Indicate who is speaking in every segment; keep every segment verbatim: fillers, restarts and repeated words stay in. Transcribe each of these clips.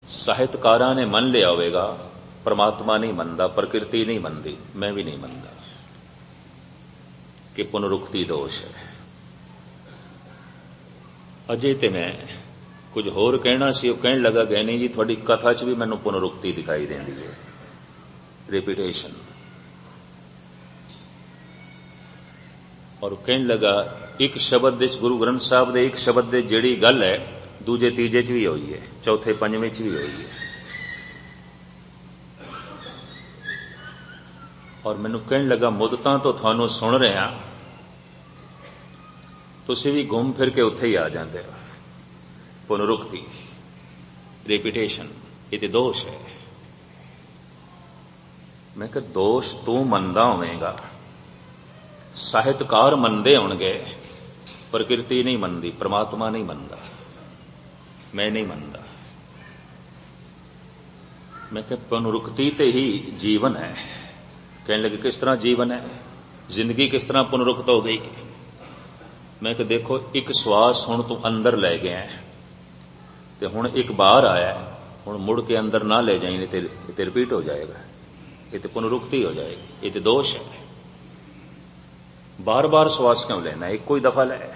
Speaker 1: ਸਾਹਿਤਕਾਰਾਂ ਨੇ ਮੰਨ ਲਿਆ ਹੋਵੇਗਾ, ਪਰਮਾਤਮਾ ਨਹੀਂ ਮੰਨਦਾ, ਪ੍ਰਕਿਰਤੀ ਨਹੀਂ ਮੰਨਦੀ, ਮੈਂ ਵੀ ਨਹੀਂ ਮੰਨਦਾ ਕਿ ਪੁਨਰੁਕਤੀ ਦੋਸ਼ ਹੈ। ਅਜੇ ਤੇ ਮੈਂ ਕੁਝ ਹੋਰ ਕਹਿਣਾ ਸੀ, ਉਹ ਕਹਿਣ ਲੱਗਾ ਗੈਨੀ ਜੀ ਤੁਹਾਡੀ ਕਥਾ 'ਚ ਵੀ ਮੈਨੂੰ ਪੁਨਰੁਕਤੀ ਦਿਖਾਈ ਦਿੰਦੀ ਹੈ, ਰਿਪੀਟੇਸ਼ਨ। ਔਰ ਕਹਿਣ ਲੱਗਾ ਇੱਕ ਸ਼ਬਦ ਵਿੱਚ, ਗੁਰੂ ਗ੍ਰੰਥ ਸਾਹਿਬ ਦੇ ਇੱਕ ਸ਼ਬਦ ਦੇ ਜਿਹੜੀ ਗੱਲ ਹੈ ਦੂਜੇ ਤੀਜੇ 'ਚ ਵੀ ਹੋਈ ਹੈ, ਚੌਥੇ ਪੰਜਵੇਂ 'ਚ ਵੀ ਹੋਈ ਹੈ। ਔਰ ਮੈਨੂੰ ਕਹਿਣ ਲੱਗਾ ਮੁੱਦਤਾਂ ਤੋਂ ਤੁਹਾਨੂੰ ਸੁਣ ਰਿਹਾ, ਤੁਸੀਂ ਵੀ ਘੁੰਮ ਫਿਰ ਕੇ ਉੱਥੇ ਹੀ ਆ ਜਾਂਦੇ ਹੋ। ਪੁਨਰੁਕਤੀ, ਰਿਪੀਟੇਸ਼ਨ, ਇਹ ਤੇ ਦੋਸ਼ ਹੈ। ਮੈਂ ਕਿਹਾ ਦੋਸ਼ ਤੂੰ ਮੰਨਦਾ ਹੋਵੇਂਗਾ, ਸਾਹਿਤਕਾਰ ਮੰਨਦੇ ਹੋਣਗੇ, ਪ੍ਰਕਿਰਤੀ ਨਹੀਂ ਮੰਨਦੀ, ਪਰਮਾਤਮਾ ਨਹੀਂ ਮੰਨਦਾ, ਮੈਂ ਨਹੀਂ ਮੰਨਦਾ। ਮੈਂ ਕਿਹਾ ਪੁਨਰੁਕਤੀ ਤੇ ਹੀ ਜੀਵਨ ਹੈ। ਕਹਿਣ ਲੱਗੇ ਕਿਸ ਤਰ੍ਹਾਂ ਜੀਵਨ ਹੈ, ਜ਼ਿੰਦਗੀ ਕਿਸ ਤਰ੍ਹਾਂ ਪੁਨਰੁਕਤ ਹੋ ਗਈ। ਮੈਂ ਕਿਹਾ ਦੇਖੋ ਇੱਕ ਸਵਾਸ ਹੁਣ ਤੂੰ ਅੰਦਰ ਲੈ ਗਿਆ ਤੇ ਹੁਣ ਇੱਕ ਬਾਹਰ ਆਇਆ, ਹੁਣ ਮੁੜ ਕੇ ਅੰਦਰ ਨਾ ਲੈ ਜਾਈਂ, ਤੇ ਤੇ ਰਿਪੀਟ ਹੋ ਜਾਏਗਾ, ਇਹ ਤੇ ਪੁਨਰੁਕਤੀ ਹੋ ਜਾਏਗੀ, ਇਹ ਤੇ ਦੋਸ਼ ਹੈ। ਬਾਰ ਬਾਰ ਸਵਾਸ ਕਿਉਂ ਲੈਣਾ, ਇੱਕੋ ਹੀ ਦਫਾ ਲੈ।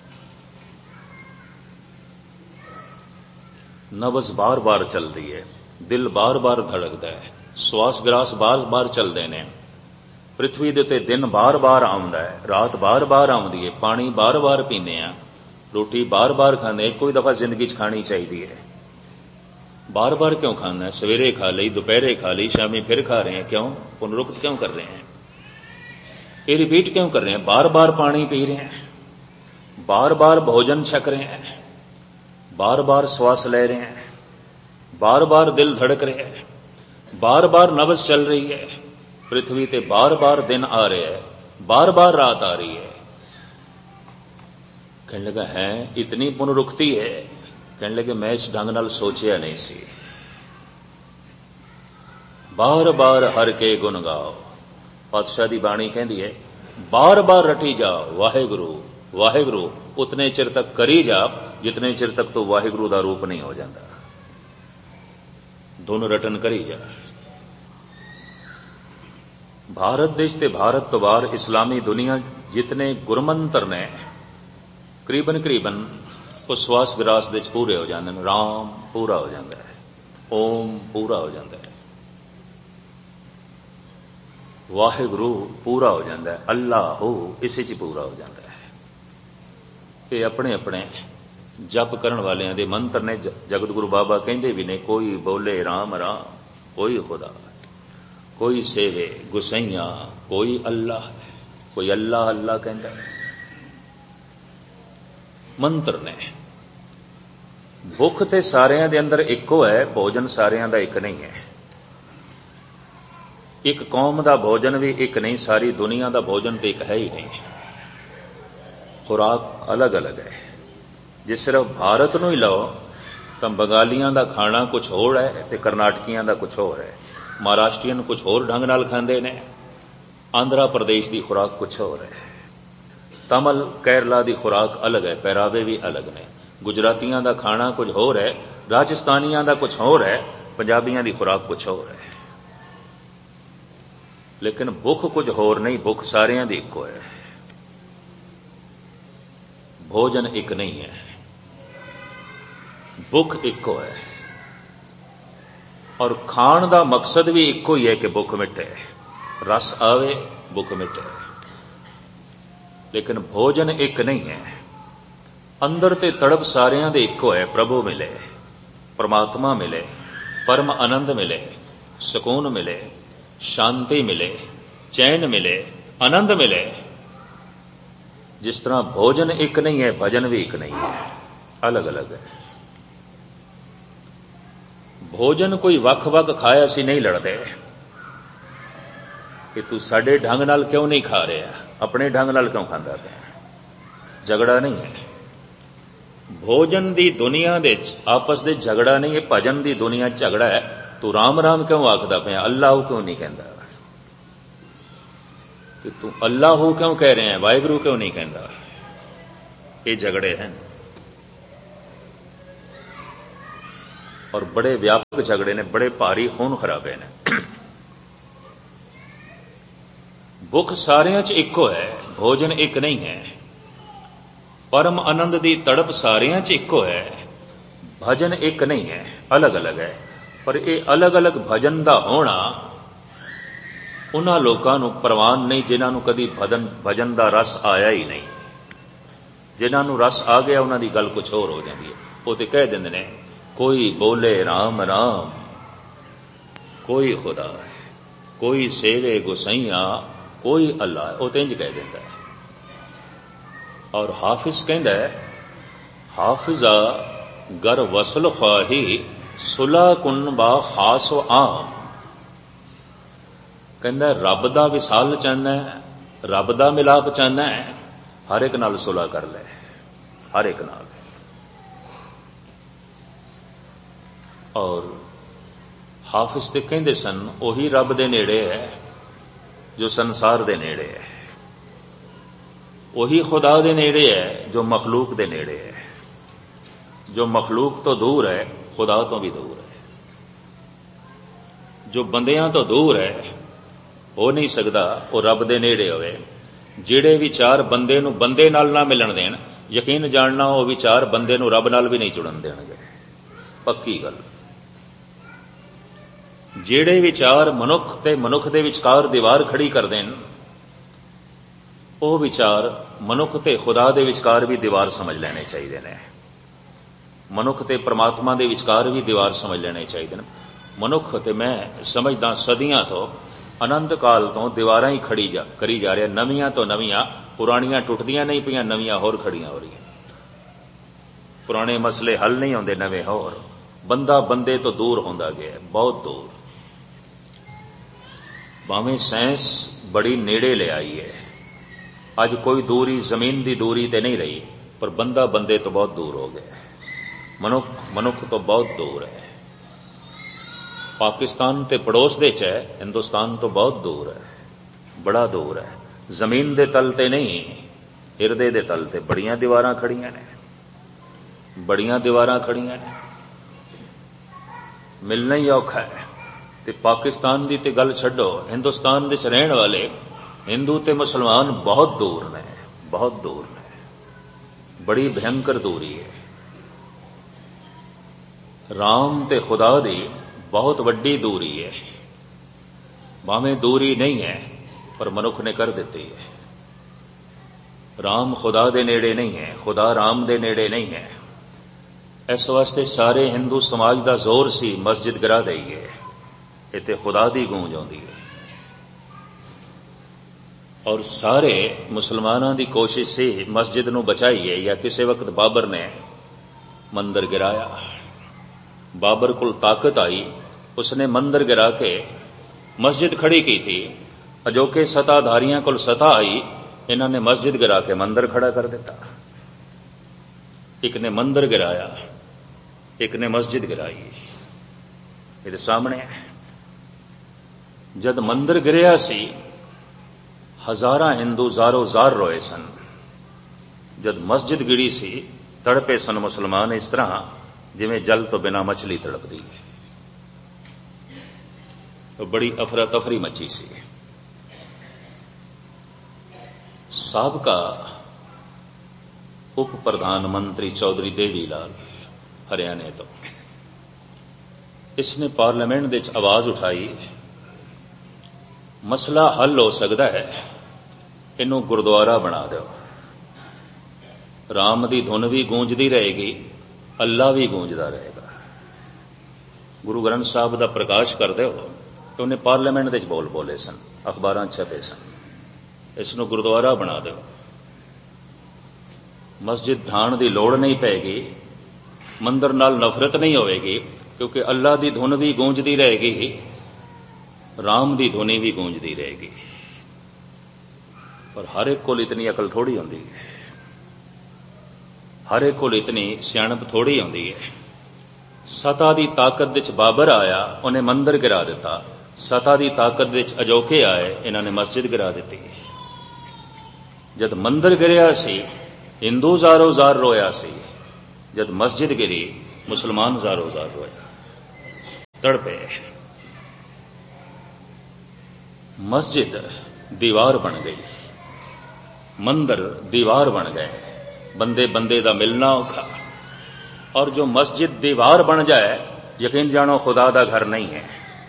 Speaker 1: ਨਬਜ਼ ਬਾਰ ਬਾਰ ਚੱਲ ਰਹੀ ਹੈ, ਦਿਲ ਬਾਰ ਬਾਰ ਧੜਕਦਾ ਹੈ, ਸਵਾਸ ਵਿਰਾਸ ਬਾਰ ਬਾਰ ਚੱਲਦੇ ਨੇ। ਪ੍ਰਿਥਵੀ ਦੇ ਉੱਤੇ ਦਿਨ ਬਾਰ ਬਾਰ ਆਉਂਦਾ ਹੈ, ਰਾਤ ਬਾਰ ਬਾਰ ਆਉਂਦੀ ਹੈ, ਪਾਣੀ ਬਾਰ ਬਾਰ ਪੀਂਦੇ ਆ, ਰੋਟੀ ਬਾਰ ਬਾਰ ਖਾਂਦੇ, ਇੱਕੋ ਹੀ ਦਫਾ ਜ਼ਿੰਦਗੀ 'ਚ ਖਾਣੀ ਚਾਹੀਦੀ ਹੈ। ਬਾਰ ਬਾਰ ਕਿਉਂ ਖਾਣਾ, ਸਵੇਰੇ ਖਾ ਲਈ, ਦੁਪਹਿਰੇ ਖਾ ਲਈ, ਸ਼ਾਮੀ ਫਿਰ ਖਾ ਰਹੇ हैं, क्यों पुनरुक्त क्यों कर रहे हैं, ये रिपीट क्यों कर रहे हैं। बार बार पानी पी रहे हैं, बार बार भोजन छक रहे हैं, बार बार श्वास ले रहे हैं, बार बार दिल धड़क रहे हैं, बार बार नब्ज चल रही है, पृथ्वी ते बार बार दिन आ रहे हैं, बार बार रात आ रही है। कहने लगा है इतनी पुनरुक्ति है। कहने लगे मैं इस ढंग नाल सोचिया नहीं सी। बार बार हर के गुण गाओ, पातशाह दी बाणी कहती है बार बार रटी जाओ वाहेगुरु वाहेगुरु, उतने चिर तक करी जा जितने चिर तक तो वाहेगुरु दा रूप नहीं हो जाता। दोनों रटन करी जा। भारत देश ते भारत तो बाहर इस्लामी दुनिया जितने गुरमंत्र ने करीबन करीबन उस श्वास विरास दे पूरे हो जाते हैं। राम पूरा हो जाता है, ओम पूरा हो जाता है, वाहिगुरु पूरा हो जाता है, अल्लाह हो इसे च पूरा हो जाता है। ये अपने अपने जप करन वाले दे मंत्र ने। जगत गुरु बाबा कहते भी ने कोई बोले राम राम, कोई खुदा, कोई सेवे गुसैया, कोई अल्लाह, कोई अल्लाह अल्लाह कहता है। मंत्र ने भुख ते सारियां दे अंदर इक्को है, भोजन सारियां दा एक नहीं है। एक कौम दा भोजन भी एक नहीं, सारी दुनिया दा भोजन तो एक है ही नहीं। खुराक अलग अलग है। जे सिर्फ भारत नूं ही लो तो बंगालियां दा खाना कुछ होर है ते कर्नाटकियां दा कुछ होर है, महाराष्ट्रियन कुछ होर ढंग नाल खांदे ने, आंध्रा प्रदेश दी खुराक कुछ होर है, तमिल केरला दी खुराक अलग है, पहरावे भी अलग ने, गुजरातियां दा खाना कुछ होर है, राजस्थानियां दा कुछ होर है, पंजाबियां दी खुराक कुछ होर है। लेकिन भुख कुछ होर नहीं, भुख सारियां दी इक्को है। भोजन एक नहीं है, भुख इक्को है। और खाण दा मकसद भी इक्को ही है कि भुख मिटे, रस आवे भुख मिटे। लेकिन भोजन एक नहीं है। अंदर ते तड़प सारियां दे इक्को है। प्रभु मिले, परमात्मा मिले, परम आनंद मिले, सुकून मिले, शांति मिले, चैन मिले, आनंद मिले। जिस तरह भोजन एक नहीं है, भजन भी एक नहीं है, अलग अलग है। भोजन कोई वख वख खाया सी नहीं लड़ते कि तू साडे ढंग नाल क्यों नहीं खा रहा, अपने ढंग नाल क्यों खांदा पिया। झगड़ा नहीं है। भोजन दी दुनिया दे आपस दे झगड़ा नहीं है, भजन दी दुनिया झगड़ा है। तू राम राम क्यों आखदा पिया, अल्लाह क्यों नहीं कहंदा, तू अल्लाह क्यों कह रहे हैं, वाहिगुरु क्यों नहीं कहंदा। ये झगड़े हैं। और बड़े व्यापक झगड़े ने, बड़े भारी खून खराबे ने। भुख सारियां च इक्को है, भोजन एक नहीं है। परम आनंद दी तड़प सारियां च इक्को है, भजन एक नहीं है, अलग अलग है। पर यह अलग अलग भजन दा होना उन्हां लोकां नूं प्रवान नहीं जिन्हां नूं कदी भजन भजन दा रस आया ही नहीं। जिन्हां नूं रस आ गया उन्हां दी गल कुछ होर हो जाती है। वो तो कह दिंदे ने कोई बोले राम राम, कोई खुदा है, कोई सेवे गुसैया, कोई अल्लाह है। वो तो इंज कह देता है। और हाफिज कहता है हाफिजा गर वसल ख्वाही सुला कुन बा खास आम। कहता रब दा विसाल चाहना है, रब दा मिलाप चाहना है, हर एक नाल सुलह कर ले, हर एक नाल। और हाफिज ते कहते सन ओही रब दे नेड़े है जो संसार दे नेड़े है, वही खुदा दे नेड़े है जो मखलूक दे नेड़े है। जो मखलूक तो दूर है खुदा तो भी दूर है, जो बंदियां तो दूर है हो नहीं सकता वो रब दे नेड़े होवे। ਜਿਹੜੇ विचार बंदे नूं बंदे नाल ना मिलन देण, यकीन जानना वो विचार बंदे नूं रब नाल भी नहीं जुड़न देणगे, पक्की गल। ਜਿਹੜੇ विचार मनुख ते मनुख दे विचकार दीवार खड़ी कर देन, ਉਹ विचार मनुख ते खुदा दे विचकार भी दीवार समझ लेने चाहिए ने। मनुख ते परमात्मा दे विचकार भी दीवार समझ लेने चाहिए। मनुख ते मैं समझदा सदियां तो अनंत काल तो दीवारां ही खड़ी जा करी जा रहा, नवीआं तो नवीआं, पुरानियां टुटदियां नहीं पियां, नवीआं होर खड़ियां हो रही। पुराने मसले हल नहीं होंदे, नवे होर। बंदा बंदे तो दूर होंदा गया, बहुत दूर। भावें साइंस बड़ी नेड़े ले आई है, अज कोई दूरी जमीन की दूरी ते नहीं रही, पर बंदा बंदे तो बहुत दूर हो गया, मनुख मनुख तो बहुत दूर है। पाकिस्तान ते पड़ोस दे च है, हिंदुस्तान तो बहुत दूर है, बड़ा दूर है। जमीन दे तल ते नहीं, हिरदे दे तल ते बड़ियां दीवारां खड़ियां ने, बड़ियां दीवारां खड़ियां ने। मिलना ही औखा है। ते पाकिस्तान दी ते गल छड्डो, हिंदुस्तान दे च रहण वाले हिंदू ते मुसलमान बहुत दूर ने, बहुत दूर ने, बड़ी भयंकर दूरी है। राम ते खुदा दी बहुत वड्डी दूरी है। भावें दूरी नहीं है पर मनुख ने कर दी है। राम खुदा दे नेड़े नहीं है, खुदा राम दे नेड़े नहीं है। इस वास्ते सारे हिंदू समाज का जोर सी मस्जिद गिरा दईए, इत्थे खुदा दी गूंज आउंदी है। और सारे मुसलमानां दी कोशिश सी मस्जिद नूं बचाईए, या किसी वक्त बाबर ने मंदिर गिराया, बाबर कोल ताकत आई, उसने मंदिर गिरा के मस्जिद खड़ी की थी। अजोके सत्ताधारियां कोल सत्ता आई, इन्हां ने मस्जिद गिरा के मंदिर खड़ा कर दिता। एक ने मंदिर गिराया, एक ने मस्जिद गिराई। ये सामने है। जद मंदिर गिरिया सी, हजारां हिंदू जारो जार रोए सन। जद मस्जिद गिरी सी, तड़पे सन मुसलमान इस तरह जिवें जल तो बिना मछली तड़पदी है। तो बड़ी अफरा तफरी मची सी। साबका उप प्रधानमंत्री चौधरी देवी लाल हरियाणे तो, इसने पार्लियामेंट दे च आवाज उठाई, मसला हल हो सकता है, इनू गुरुद्वारा बना दो। राम दी धुन भी गूंजदी रहेगी, अल्लाह भी गूंजदा रहेगा। गुरु ग्रंथ साहब दा प्रकाश कर दो। तो उन्हें पार्लियामेंट दे च बोल बोले सन, अखबारां छपे सन, इसनू गुरुद्वारा बना दो। मस्जिद ढाण दी लोड़ नहीं पैगी, मंदिर नाल नफरत नहीं होवेगी, क्योंकि अल्लाह दी धुन भी गूंजदी रहेगी, राम दी धुनी भी गूंजदी रहेगी। पर हर एक कोल इतनी अकल थोड़ी होंदी है, हर एक कोल इतनी सियाणप थोड़ी होंदी है। सता दी ताकत विच बाबर आया, उन्हें मंदिर गिरा दिता। सता दी ताकत विच अजोके आए, इन्होंने मस्जिद गिरा दी। जद मंदिर गिरिया सी, हिंदू जारो जार रोया सी। जद मस्जिद गिरी, मुसलमान जारो जार रोया। तड़पे। मस्जिद दीवार बन गई, मंदिर दीवार बन गए, बंदे बंदे दा मिलना औखा। और जो मस्जिद दीवार बन जाए, यकीन जानो खुदा दा घर नहीं है।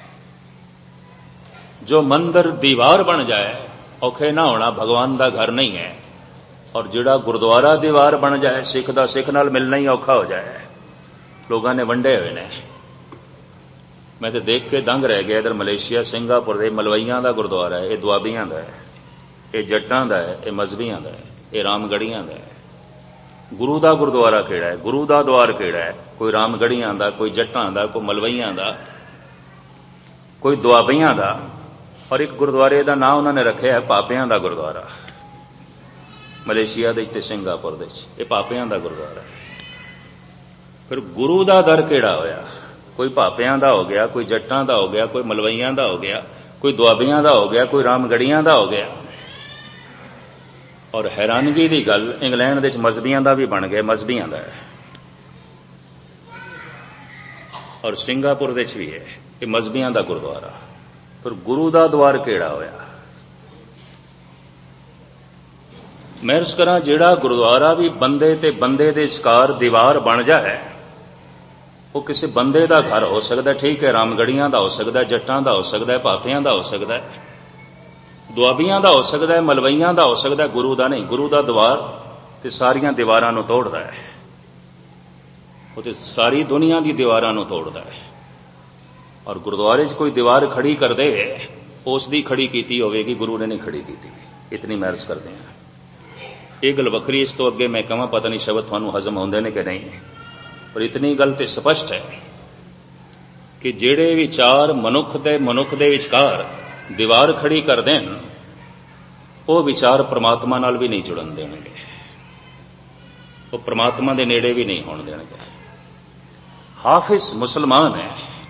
Speaker 1: जो मंदिर दीवार बन जाए, औखे ना होना भगवान दा घर नहीं है। और जिहड़ा गुरुद्वारा दीवार बन जाए, सिख दा सिख नाल मिलना ही औखा हो जाए। लोगों ने वंडे हुए ने। मैं तो देख के दंग रह गया। इधर मलेशिया सिंगापुर दे मलवईयां दा गुरुद्वारा है, ये दुआबियां दा है, ये जट्टां दा है, ये मजहबियां दा है, ये रामगढ़ियां दा है। गुरु दा गुरुद्वारा केड़ा है, गुरु दा द्वार केड़ा है? कोई रामगढ़ियां दा, कोई जट्टां दा, कोई मलवईयां दा, कोई दुआबियां दा। और एक गुरुद्वारे दा नाम उन्होंने रखे है पापियां दा गुरुद्वारा। मलेशिया दे ते सिंगापुर दे ये पापियां दा गुरुद्वारा है। फिर गुरु दा दर केड़ा होया? कोई पापियां दा हो गया, कोई जट्टां दा हो गया, कोई मलवईयां दा हो गया, कोई दुआबियां दा हो गया, कोई रामगढ़ियां दा हो गया। और हैरानगी दी गल, इंग्लैंड दे मजहबियां दा भी बन गया, मजहबियां दा है। और सिंगापुर दे भी है, ये मजहबियां दा गुरुद्वारा। फिर गुरु दा द्वार केड़ा होया? मैं अर्ज करा, जिहड़ा गुरुद्वारा भी बंदे ते बंदे दे विचकार दीवार बन जाए, वो किसी बंदे दा घर हो सकता है, ठीक है, रामगढ़ियां दा हो सकता है, जट्टां दा हो सकता है, पापियां दा हो सकता है, दुआबियां दा हो सकता है, मलवईयां दा हो सकता है, गुरु दा नहीं। गुरु दा द्वार ते सारियां दीवारां नूं तोड़दा है, वो ते सारी दुनिया दी दीवारां नूं तोड़दा है। और गुरुद्वारे च कोई दीवार खड़ी कर दे, उस दी खड़ी कीती होवेगी, गुरु ने नहीं खड़ी कीती। इतनी मैं अर्ज करदे हां। ये गल वखरी, इस तो अगे मैं कहां पता नहीं शब्द तुहानूं हजम होंदे ने कि नहीं, पर इतनी गल ते स्पष्ट है कि जेड़े विचार मनुख दे मनुख दे विचकार दीवार खड़ी कर देन, वो विचार परमात्मा नाल भी नहीं जुड़न देणगे, वो परमात्मा दे नेड़े भी नहीं होण देणगे। हाफिज मुसलमान है,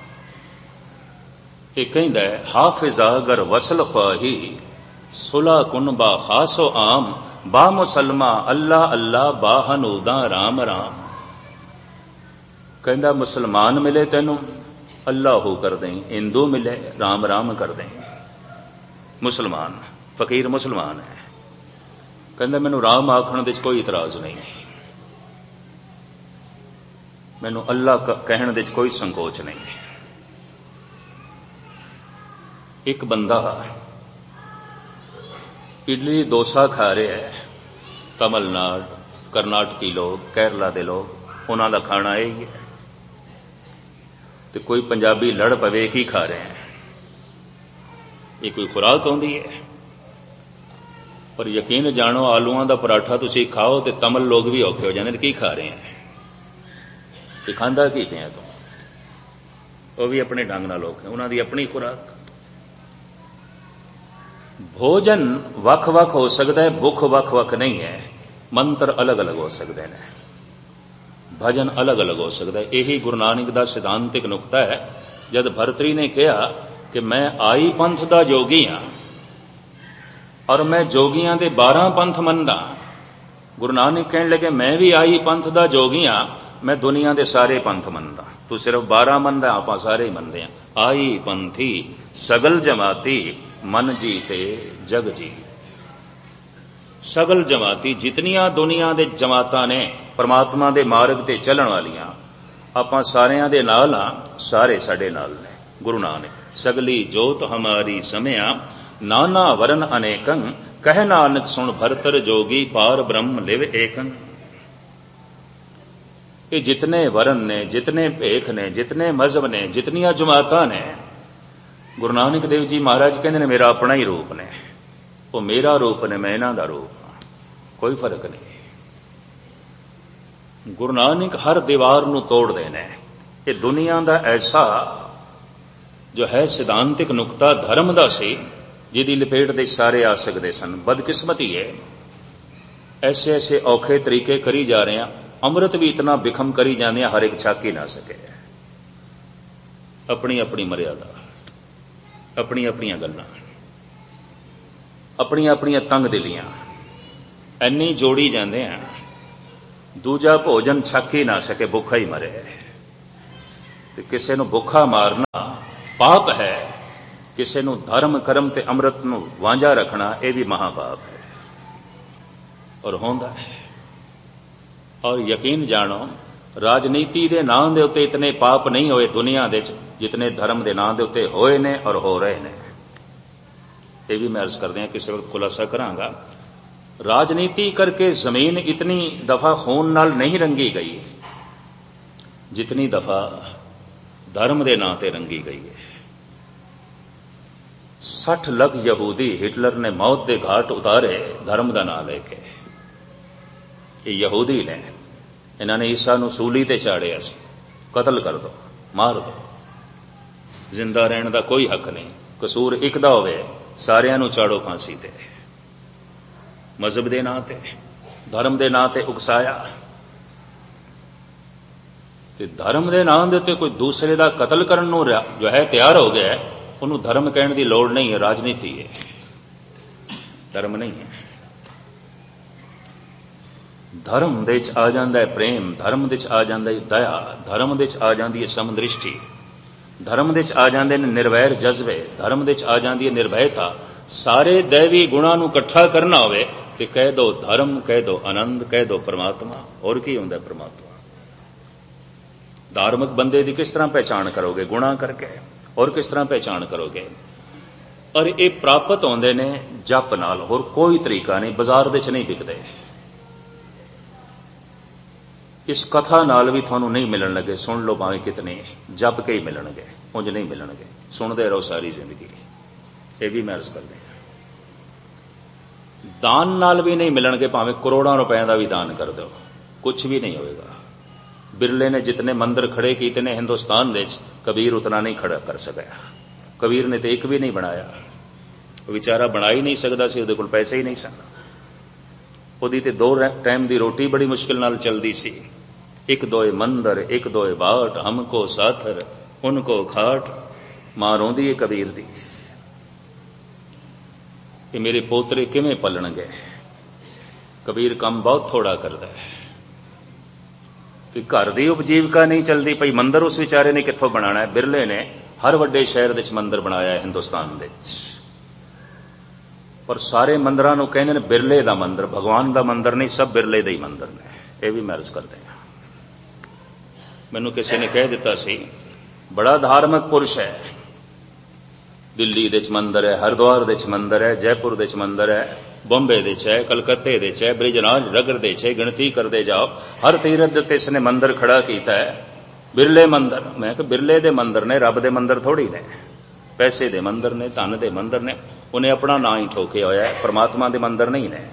Speaker 1: ये कहंदा है, हाफिजा अगर वसल ख्वाही सुला कुन बा खासो आम, बा मुसलमा अल्लाह अल्लाह बा हनूदा राम राम। कहंदा मुसलमान मिले तेनू अल्लाह कर दें, हिंदू मिले राम राम कर दें। मुसलमान फकीर मुसलमान है, कहंदा मैनू राम आखण दे कोई इतराज नहीं, मैनू अल्लाह कहण दे कोई संकोच नहीं। एक बंदा इडली डोसा खा रहा है, तमिलनाडु कर्नाटकी लोग, केरला के लोग, उन्हों का खाना यही है। तो कोई पंजाबी लड़ पवे की खा रहे हैं, ये कोई खुराक आउंदी है? पर यकीन जानो, आलूआं दा पराठा तुसी खाओ तो तमिल लोग भी औखे हो जाने, की खा रहे हैं, ये खांदा की पे तो वो भी अपने ढंग नाल लोग हैं, उन्हों की अपनी खुराक। भोजन वख वख हो सकता है, भुख वख वख नहीं है। मंत्र अलग अलग हो सकते हैं, भजन अलग अलग हो सकता है। यही गुरु नानक का सिद्धांतिक नुकता है। जब भरतरी ने कहा कि मैं आई पंथ का जोगी हाँ और मैं जोगियां दे बारह पंथ मनदा, गुरु नानक कहने लगे मैं भी आई पंथ का जोगी हाँ, मैं दुनिया दे सारे पंथ मनदा। तू सिर्फ बारह मनदा, आप सारे ही मनदे हैं। आई पंथी सगल जमाती मन जीते जग जी। सगल जमाती जितनियां दुनिया दे जमातां ने परमात्मा दे मार्ग ते चलण वालियां, आपां सारियां दे नाल हां, सारे साडे नाल ने। गुरु नानक सगली जोत हमारी समया, नाना वरन अनेकं, कह नानक सुन भरतर जोगी, पार ब्रह्म लिव एकं। ये जितने वरन ने, जितने भेख ने, जितने मजहब ने, जितनियां जमातां ने, गुरु नानक देव जी महाराज कहते ने मेरा अपना ही रूप ने, वो मेरा रूप ने, मैं इन्हां दा रूप हां, कोई फर्क नहीं। गुरु नानक हर दीवार नूं तोड़ देने। ये दुनिया दा ऐसा जो है सिद्धांतिक नुकता धर्म दा सी, जिहदी लपेट दे सारे आ सकते सन। बदकिस्मती है, ऐसे ऐसे औखे तरीके करी जा रहे हैं। अमृत भी इतना बिखम करी जाने, हर एक छक ही ना सके। अपनी अपनी मर्यादा, अपनी अपनी गल्लां, अपनी अपनी तंग दिलियां इन्नी जोड़ी जाते हैं, दूजा भोजन छक ही ना सके, भुखा ही मरे। ਤੇ ਕਿਸੇ ਨੂੰ ਭੁੱਖਾ ਮਾਰਨਾ ਪਾਪ ਹੈ, ਕਿਸੇ ਨੂੰ ਧਰਮ ਕਰਮ ਤੇ ਅੰਮ੍ਰਿਤ ਨੂੰ ਵਾਂਝਾ ਰੱਖਣਾ ਇਹ ਵੀ ਮਹਾਪਾਪ ਹੈ ਔਰ ਹੁੰਦਾ ਹੈ। ਔਰ ਯਕੀਨ ਜਾਣੋ, ਰਾਜਨੀਤੀ ਦੇ ਨਾਂ ਦੇ ਉੱਤੇ ਇਤਨੇ ਪਾਪ ਨਹੀਂ ਹੋਏ ਦੁਨੀਆ ਦੇ ਵਿੱਚ ਜਿਤਨੇ ਧਰਮ ਦੇ ਨਾਂ ਦੇ ਉੱਤੇ ਹੋਏ ਨੇ ਔਰ ਹੋ ਰਹੇ ਨੇ। ਇਹ ਵੀ ਮੈਂ ਅਰਜ਼ ਕਰਦੇ ਹਾਂ, ਕਿਸੇ ਵਕਤ ਖੁਲਾਸਾ ਕਰਾਂਗਾ। ਰਾਜਨੀਤੀ ਕਰਕੇ ਜ਼ਮੀਨ ਇਤਨੀ ਦਫਾ ਖੂਨ ਨਾਲ ਨਹੀਂ ਰੰਗੀ ਗਈ ਜਿਤਨੀ ਦਫਾ ਧਰਮ ਦੇ ਨਾਂ ਤੇ ਰੰਗੀ ਗਈ ਹੈ। ਸੱਠ ਲੱਖ ਯਹੂਦੀ ਹਿਟਲਰ ਨੇ ਮੌਤ ਦੇ ਘਾਟ ਉਤਾਰੇ ਧਰਮ ਦਾ ਨਾਂ ਲੈ ਕੇ। ਇਹ ਯਹੂਦੀ ਨੇ, ਇਹਨਾਂ ਨੇ ਈਸਾ ਨੂੰ ਸੂਲੀ ਤੇ ਚਾੜਿਆ ਸੀ, ਕਤਲ ਕਰ ਦੋ, ਮਾਰ ਦੋ, ਜ਼ਿੰਦਾ ਰਹਿਣ ਦਾ ਕੋਈ ਹੱਕ ਨਹੀਂ। ਕਸੂਰ ਇੱਕ ਦਾ ਹੋਵੇ, ਸਾਰਿਆਂ ਨੂੰ ਚਾੜੋ ਫਾਂਸੀ ਤੇ। ਮਜ਼ਹਬ ਦੇ ਨਾਂ ਤੇ, ਧਰਮ ਦੇ ਨਾਂ ਤੇ ਉਕਸਾਇਆ। ਤੇ ਧਰਮ ਦੇ ਨਾਂ ਦੇ ਉੱਤੇ ਕੋਈ ਦੂਸਰੇ ਦਾ ਕਤਲ ਕਰਨ ਨੂੰ ਜੋ ਹੈ ਤਿਆਰ ਹੋ ਗਿਆ, ਉਹਨੂੰ ਧਰਮ ਕਹਿਣ ਦੀ ਲੋੜ ਨਹੀਂ ਹੈ, ਰਾਜਨੀਤੀ ਹੈ, ਧਰਮ ਨਹੀਂ ਹੈ। ਧਰਮ ਦੇ ਵਿੱਚ ਆ ਜਾਂਦਾ ਹੈ ਪ੍ਰੇਮ, ਧਰਮ ਦੇ ਵਿੱਚ ਆ ਜਾਂਦਾ ਹੈ ਦਇਆ, ਧਰਮ ਦੇ ਵਿੱਚ ਆ ਜਾਂਦੀ ਹੈ ਸਮਦ੍ਰਿਸ਼ਟੀ, ਧਰਮ ਦੇ ਵਿੱਚ ਆ ਜਾਂਦੇ ਨੇ ਨਿਰਵੈਰ ਜਜ਼ਬੇ, ਧਰਮ ਦੇ ਵਿੱਚ ਆ ਜਾਂਦੀ ਹੈ ਨਿਰਭੈਤਾ। ਸਾਰੇ ਦੈਵੀ ਗੁਣਾਂ ਨੂੰ ਇਕੱਠਾ ਕਰਨਾ ਹੋਵੇ ਤੇ ਕਹਿ ਦੋ ਧਰਮ, ਕਹਿ ਦੋ ਆਨੰਦ, ਕਹਿ ਦੋ ਪਰਮਾਤਮਾ। ਹੋਰ ਕੀ ਹੁੰਦਾ ਪਰਮਾਤਮਾ? ਧਾਰਮਿਕ ਬੰਦੇ ਦੀ ਕਿਸ ਤਰ੍ਹਾਂ ਪਹਿਚਾਣ ਕਰੋਗੇ? ਗੁਣਾ ਕਰਕੇ। ਹੋਰ ਕਿਸ ਤਰ੍ਹਾਂ ਪਹਿਚਾਣ ਕਰੋਗੇ? ਔਰ ਇਹ ਪ੍ਰਾਪਤ ਹੁੰਦੇ ਨੇ ਜਪ ਨਾਲ, ਹੋਰ ਕੋਈ ਤਰੀਕਾ ਨਹੀਂ, ਬਾਜ਼ਾਰ ਦੇ ਚ ਨਹੀਂ ਵਿਕਦੇ। ਇਸ ਕਥਾ ਨਾਲ ਵੀ ਤੁਹਾਨੂੰ ਨਹੀਂ ਮਿਲਣ ਲੱਗੇ, ਸੁਣ ਲਓ ਭਾਵੇਂ ਕਿਤਨੇ, ਜਪ ਕੇ ਹੀ ਮਿਲਣਗੇ, ਉਂਝ ਨਹੀਂ ਮਿਲਣਗੇ। ਸੁਣਦੇ ਰਹੋ ਸਾਰੀ ਜ਼ਿੰਦਗੀ। ਇਹ ਵੀ ਮੈਂ ਅਰਜ਼ ਕਰਦੇ ਹਾਂ। ਦਾਨ ਨਾਲ ਵੀ ਨਹੀਂ ਮਿਲਣਗੇ, ਭਾਵੇਂ ਕਰੋੜਾਂ ਰੁਪਏ ਦਾ ਵੀ ਦਾਨ ਕਰ ਦਿਓ, ਕੁਝ ਵੀ ਨਹੀਂ ਹੋਏਗਾ। ਬਿਰਲੇ ਨੇ ਜਿਤਨੇ ਮੰਦਰ ਖੜੇ ਕੀਤੇ ਨੇ ਹਿੰਦੁਸਤਾਨ ਵਿੱਚ, ਕਬੀਰ ਉਤਨਾ ਨਹੀਂ ਖੜਾ ਕਰ ਸਕਿਆ। ਕਬੀਰ ਨੇ ਤੇ ਇੱਕ ਵੀ ਨਹੀਂ ਬਣਾਇਆ। ਉਹ ਵਿਚਾਰਾ ਬਣਾ ਹੀ ਨਹੀਂ ਸਕਦਾ ਸੀ, ਉਹਦੇ ਕੋਲ ਪੈਸੇ ਹੀ ਨਹੀਂ ਸਨ। ਉਹਦੀ ਤੇ ਦੋ ਟਾਈਮ ਦੀ ਰੋਟੀ ਬੜੀ ਮੁਸ਼ਕਿਲ ਨਾਲ ਚੱਲਦੀ ਸੀ। ਇੱਕ ਦੋਏ ਮੰਦਰ, ਇੱਕ ਦੋਏ ਬਾਟ, ਹਮਕੋ ਸਾਥਰ, ਉनको ਖਾਟ। ਮਾਂ ਰੋਂਦੀ ਹੈ ਕਬੀਰ ਦੀ ਕਿ ਮੇਰੇ ਪੋਤਰੇ ਕਿਵੇਂ ਪਲਣਗੇ। ਕਬੀਰ ਕੰਮ ਬਹੁਤ ਥੋੜਾ ਕਰਦਾ ਹੈ ਕਿ ਘਰ ਦੀ ਉਪਜੀਵਕਾ ਨਹੀਂ ਚੱਲਦੀ ਪਈ, ਮੰਦਰ ਉਸ ਵਿਚਾਰੇ ਨੇ ਕਿੱਥੋਂ ਬਣਾਉਣਾ ਹੈ। ਬਿਰਲੇ ਨੇ ਹਰ ਵੱਡੇ ਸ਼ਹਿਰ ਵਿੱਚ ਮੰਦਰ ਬਣਾਇਆ ਹੈ ਹਿੰਦੁਸਤਾਨ ਦੇ ਵਿੱਚ, ਪਰ ਸਾਰੇ ਮੰਦਰਾਂ ਨੂੰ ਕਹਿੰਦੇ ਨੇ ਬਿਰਲੇ ਦਾ ਮੰਦਰ, ਭਗਵਾਨ ਦਾ ਮੰਦਰ ਨਹੀਂ, ਸਭ ਬਿਰਲੇ ਦੇ ਹੀ ਮੰਦਰ ਨੇ। ਇਹ ਵੀ ਮੈਂ ਅਰਜ਼ ਕਰਦੇ ਹਾਂ। ਮੈਨੂੰ ਕਿਸੇ ਨੇ ਕਹਿ ਦਿੱਤਾ ਸੀ, ਬੜਾ ਧਾਰਮਿਕ ਪੁਰਸ਼ ਹੈ, ਦਿੱਲੀ ਦੇ ਚ ਮੰਦਰ ਹੈ, ਹਰਿਦੁਆਰ ਦੇ ਚ ਮੰਦਰ ਹੈ, ਜੈਪੁਰ ਦੇ ਚ ਮੰਦਰ ਹੈ, ਬੰਬੇ ਦੇ ਚ ਹੈ, ਕਲਕੱਤੇ ਦੇ ਚ ਹੈ, ਬ੍ਰਿਜਨਾਜ ਰਗੜ ਦੇ ਚ ਹੈ, ਗਿਣਤੀ ਕਰਦੇ ਜਾਓ। ਹਰ ਤੀਰਥ ਦੇ ਉੱਤੇ ਇਸਨੇ ਮੰਦਰ ਖੜਾ ਕੀਤਾ ਹੈ, ਬਿਰਲੇ ਮੰਦਰ। ਮੈਂ ਕਿਹਾ ਬਿਰਲੇ ਦੇ ਮੰਦਰ ਨੇ, ਰੱਬ ਦੇ ਮੰਦਰ ਥੋੜੀ ਨੇ, ਪੈਸੇ ਦੇ ਮੰਦਰ ਨੇ, ਧਨ ਦੇ ਮੰਦਰ ਨੇ। ਉਹਨੇ ਆਪਣਾ ਨਾਂ ਹੀ ਠੋਕਿਆ ਹੋਇਆ ਹੈ, ਪਰਮਾਤਮਾ ਦੇ ਮੰਦਰ ਨਹੀਂ ਨੇ,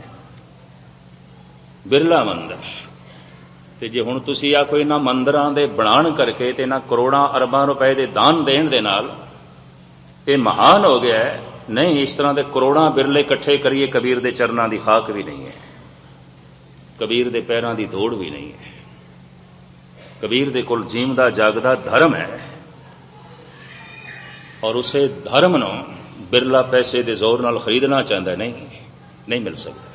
Speaker 1: ਬਿਰਲਾ ਮੰਦਰ। ਤੇ ਜੇ ਹੁਣ ਤੁਸੀਂ ਆ ਕੋਈ ਇਹਨਾਂ ਮੰਦਰਾਂ ਦੇ ਬਣਾਉਣ ਕਰਕੇ ਤੇ ਇਹਨਾਂ ਕਰੋੜਾਂ ਅਰਬਾਂ ਰੁਪਏ ਦੇ ਦਾਨ ਦੇਣ ਦੇ ਨਾਲ ਇਹ ਮਹਾਨ ਹੋ ਗਿਆ ਹੈ, ਨਹੀਂ, ਇਸ ਤਰ੍ਹਾਂ ਦੇ ਕਰੋੜਾਂ ਬਿਰਲੇ ਇਕੱਠੇ ਕਰੀਏ, ਕਬੀਰ ਦੇ ਚਰਨਾਂ ਦੀ ਖਾਕ ਵੀ ਨਹੀਂ ਹੈ, ਕਬੀਰ ਦੇ ਪੈਰਾਂ ਦੀ ਧੂੜ ਵੀ ਨਹੀਂ ਹੈ। ਕਬੀਰ ਦੇ ਕੋਲ ਜੀਵਦਾ ਜਾਗਦਾ ਧਰਮ ਹੈ, ਔਰ ਉਸੇ ਧਰਮ ਨੂੰ ਬਿਰਲਾ ਪੈਸੇ ਦੇ ਜ਼ੋਰ ਨਾਲ ਖਰੀਦਣਾ ਚਾਹੁੰਦਾ, ਨਹੀਂ, ਨਹੀਂ ਮਿਲ ਸਕਦਾ।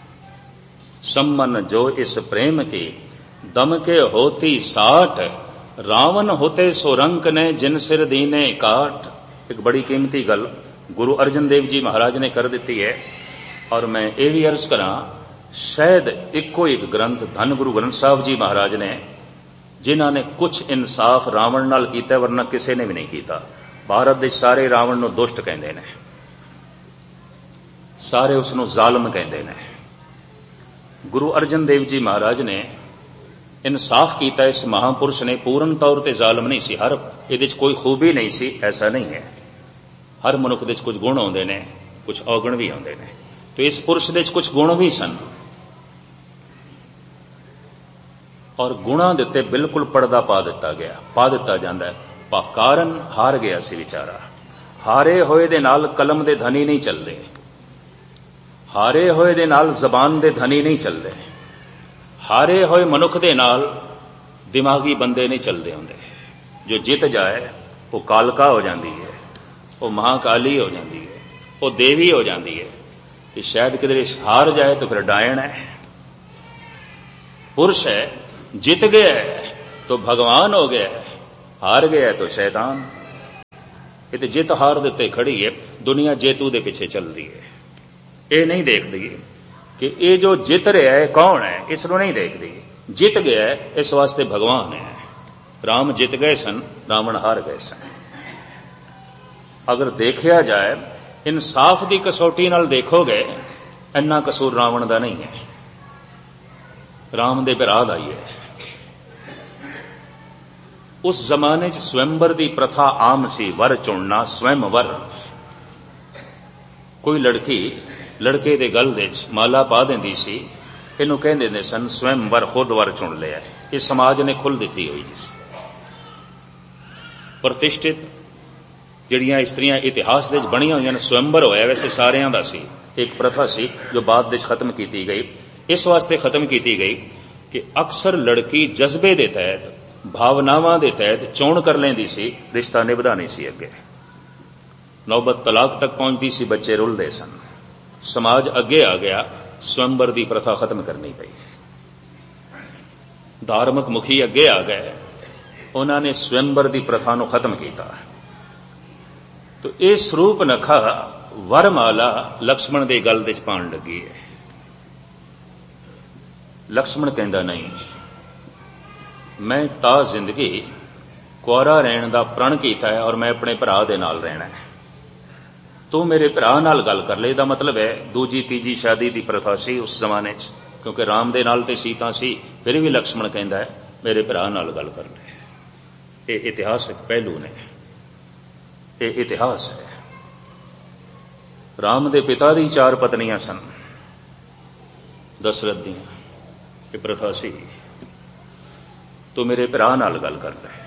Speaker 1: ਸੰਮਨ ਜੋ ਇਸ ਪ੍ਰੇਮ ਕੀ ਦਮ ਕੇ ਹੋਤੀ ਸਾਠ, ਰਾਵਣ ਹੋਤੇ ਸੋ ਰੰਕ ਨੇ ਜਿਨ ਸਿਰ ਦੀਨੇ ਕਾਟ। ਇੱਕ ਬੜੀ ਕੀਮਤੀ ਗੱਲ ਗੁਰੂ ਅਰਜਨ ਦੇਵ ਜੀ ਮਹਾਰਾਜ ਨੇ ਕਰ ਦਿੱਤੀ ਹੈ, ਔਰ ਮੈਂ ਇਹ ਵੀ ਅਰਜ਼ ਕਰਾਂ, ਸ਼ਾਇਦ ਇੱਕੋ ਇੱਕ ਗ੍ਰੰਥ ਧੰਨ ਗੁਰੂ ਗ੍ਰੰਥ ਸਾਹਿਬ ਜੀ ਮਹਾਰਾਜ ਨੇ, ਜਿਨ੍ਹਾਂ ਨੇ ਕੁਝ ਇਨਸਾਫ ਰਾਵਣ ਨਾਲ ਕੀਤਾ, ਵਰਨਾ ਕਿਸੇ ਨੇ ਵੀ ਨਹੀਂ ਕੀਤਾ। ਭਾਰਤ ਦੇ ਸਾਰੇ ਰਾਵਣ ਨੂੰ ਦੁਸ਼ਟ ਕਹਿੰਦੇ ਨੇ, ਸਾਰੇ ਉਸ ਨੂੰ ਜ਼ਾਲਮ ਕਹਿੰਦੇ ਨੇ। ਗੁਰੂ ਅਰਜਨ ਦੇਵ ਜੀ ਮਹਾਰਾਜ ਨੇ ਇਨਸਾਫ ਕੀਤਾ। ਇਸ ਮਹਾਂਪੁਰਸ਼ ਨੇ ਪੂਰਨ ਤੌਰ ਤੇ ਜ਼ਾਲਮ ਨਹੀਂ ਸੀ, ਹਰ ਇਹਦੇ ਚ ਕੋਈ ਖੂਬੀ ਨਹੀਂ ਸੀ, ਐਸਾ ਨਹੀਂ ਹੈ। ਹਰ ਮਨੁੱਖ ਦੇ ਚ ਕੁਝ ਗੁਣ ਆਉਂਦੇ ਨੇ, ਕੁਝ ਔਗਣ ਵੀ ਆਉਂਦੇ ਨੇ, ਤੇ ਇਸ ਪੁਰਸ਼ ਦੇ ਚ ਕੁਝ ਗੁਣ ਵੀ ਸਨ, ਔਰ ਗੁਣਾਂ ਦੇ ਉੱਤੇ ਬਿਲਕੁਲ ਪਰਦਾ ਪਾ ਦਿੱਤਾ ਗਿਆ, ਪਾ ਦਿੱਤਾ ਜਾਂਦਾ ਹੈ। ਕਾਰਨ ਹਾਰ ਗਿਆ ਸੀ ਵਿਚਾਰਾ। ਹਾਰੇ ਹੋਏ ਦੇ ਨਾਲ ਕਲਮ ਦੇ ਧਨੀ ਨਹੀਂ ਚੱਲਦੇ, ਹਾਰੇ ਹੋਏ ਦੇ ਨਾਲ ਜ਼ਬਾਨ ਦੇ ਧਨੀ ਨਹੀਂ ਚੱਲਦੇ, ਹਾਰੇ ਹੋਏ ਮਨੁੱਖ ਦੇ ਨਾਲ ਦਿਮਾਗੀ ਬੰਦੇ ਨਹੀਂ ਚੱਲਦੇ ਹੁੰਦੇ। ਜੋ ਜਿੱਤ ਜਾਏ ਉਹ ਕਾਲਕਾ ਹੋ ਜਾਂਦੀ ਹੈ, ਉਹ ਮਹਾਕਾਲੀ ਹੋ ਜਾਂਦੀ ਹੈ, ਉਹ ਦੇਵੀ ਹੋ ਜਾਂਦੀ ਹੈ। ਤੇ ਸ਼ਾਇਦ ਕਿਧਰੇ ਹਾਰ ਜਾਏ ਤਾਂ ਫਿਰ ਡਾਇਣ ਹੈ। पुरुष है, जीत गया है तो भगवान हो गया है। हार गया तो शैतान। ये तो जित हार दे उत्ते खड़ी है, दुनिया जेतू दे पिछे चल रही है। ये नहीं देखती कि ये जो जित रहा है कौन है, इसको नहीं देखती। जित गया है इस वास्ते भगवान है। राम जित गए सन, रावण हार गए सन। अगर देखा जाए इंसाफ की कसौटी नाल देखोगे, इन्ना कसूर रावण का नहीं है, राम दे भरा दा ही है। उस जमाने च स्वयंवर की प्रथा आम सी, वर चुनना, स्वयंवर। कोई लड़की लड़के दे गल दे माला पा देंदी सी, इनू कहंदे सन स्वयंवर, खुद वर चुन लिया। ये समाज ने खुल दी हुई जिस प्रतिष्ठित जिहड़ियां इस्त्रियां इतिहास दे बणियां हुई स्वयंवर होया, वैसे सारियां दा सी। एक प्रथा सी जो बाद दे खत्म की गई। इस वास्ते खत्म की गई कि अक्सर लड़की जज्बे दे तहत, भावनावां दे तहत चोण कर लेंदी सी, रिश्ता निभदा नहीं सी। अगे नौबत तलाक तक पहुंचती सी, बच्चे रुलदे सन। समाज अगे आ गया, स्वयंवर की प्रथा खत्म करनी पई। धार्मिक मुखी अगे आ गए, उन्होंने स्वयंवर की प्रथा को खत्म किया। तो यह स्वरूप नखा वरमाला लक्ष्मण के गल विच पाण लगी है। लक्ष्मण कहंदा नहीं, मैं ता जिंदगी कुआरा रहन का प्रण किया है और मैं अपने भरा दे नाल रहना है। तू मेरे भरा नाल गल कर ले। दा मतलब है दूजी तीजी शादी की प्रथा सी उस जमाने च, क्योंकि राम दे नाल ते सीता सी। फिर भी लक्ष्मण कहंदा है मेरे भरा नाल गल कर ले। ये इतिहासक पहलू ने, ये इतिहास है। राम दे पिता दी चार पत्नियां सन, दशरथ दी ये प्रथा सी। तो मेरे भरा नाल गल कर ले।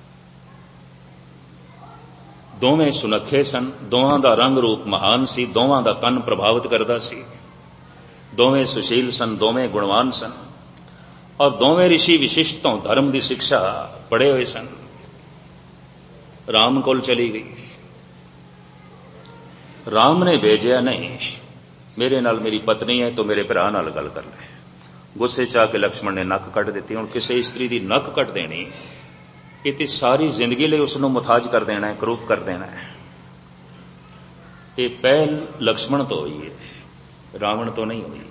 Speaker 1: दोवें सुनखे सन, दोवां दा रंग रूप महान सी, दोवां दा तन प्रभावित करदा सी, दोवें सुशील सन, दोवें गुणवान सन और दोवें ऋषि विशिष्ट तो धर्म की शिक्षा पढ़े हुए सन। राम कोल चली गई। राम ने भेजा नहीं, मेरे नाल मेरी पत्नी है तो मेरे भरा नाल गल कर ले। गुस्से च आके लक्ष्मण ने नक कट दी। हुण किसी स्त्री की नक कट देनी, ये तो सारी जिंदगी लिए उसनों मुथाज कर देना है, करूप कर देना है। ये पहल लक्ष्मण तो हुई है, रावण तो नहीं हुई।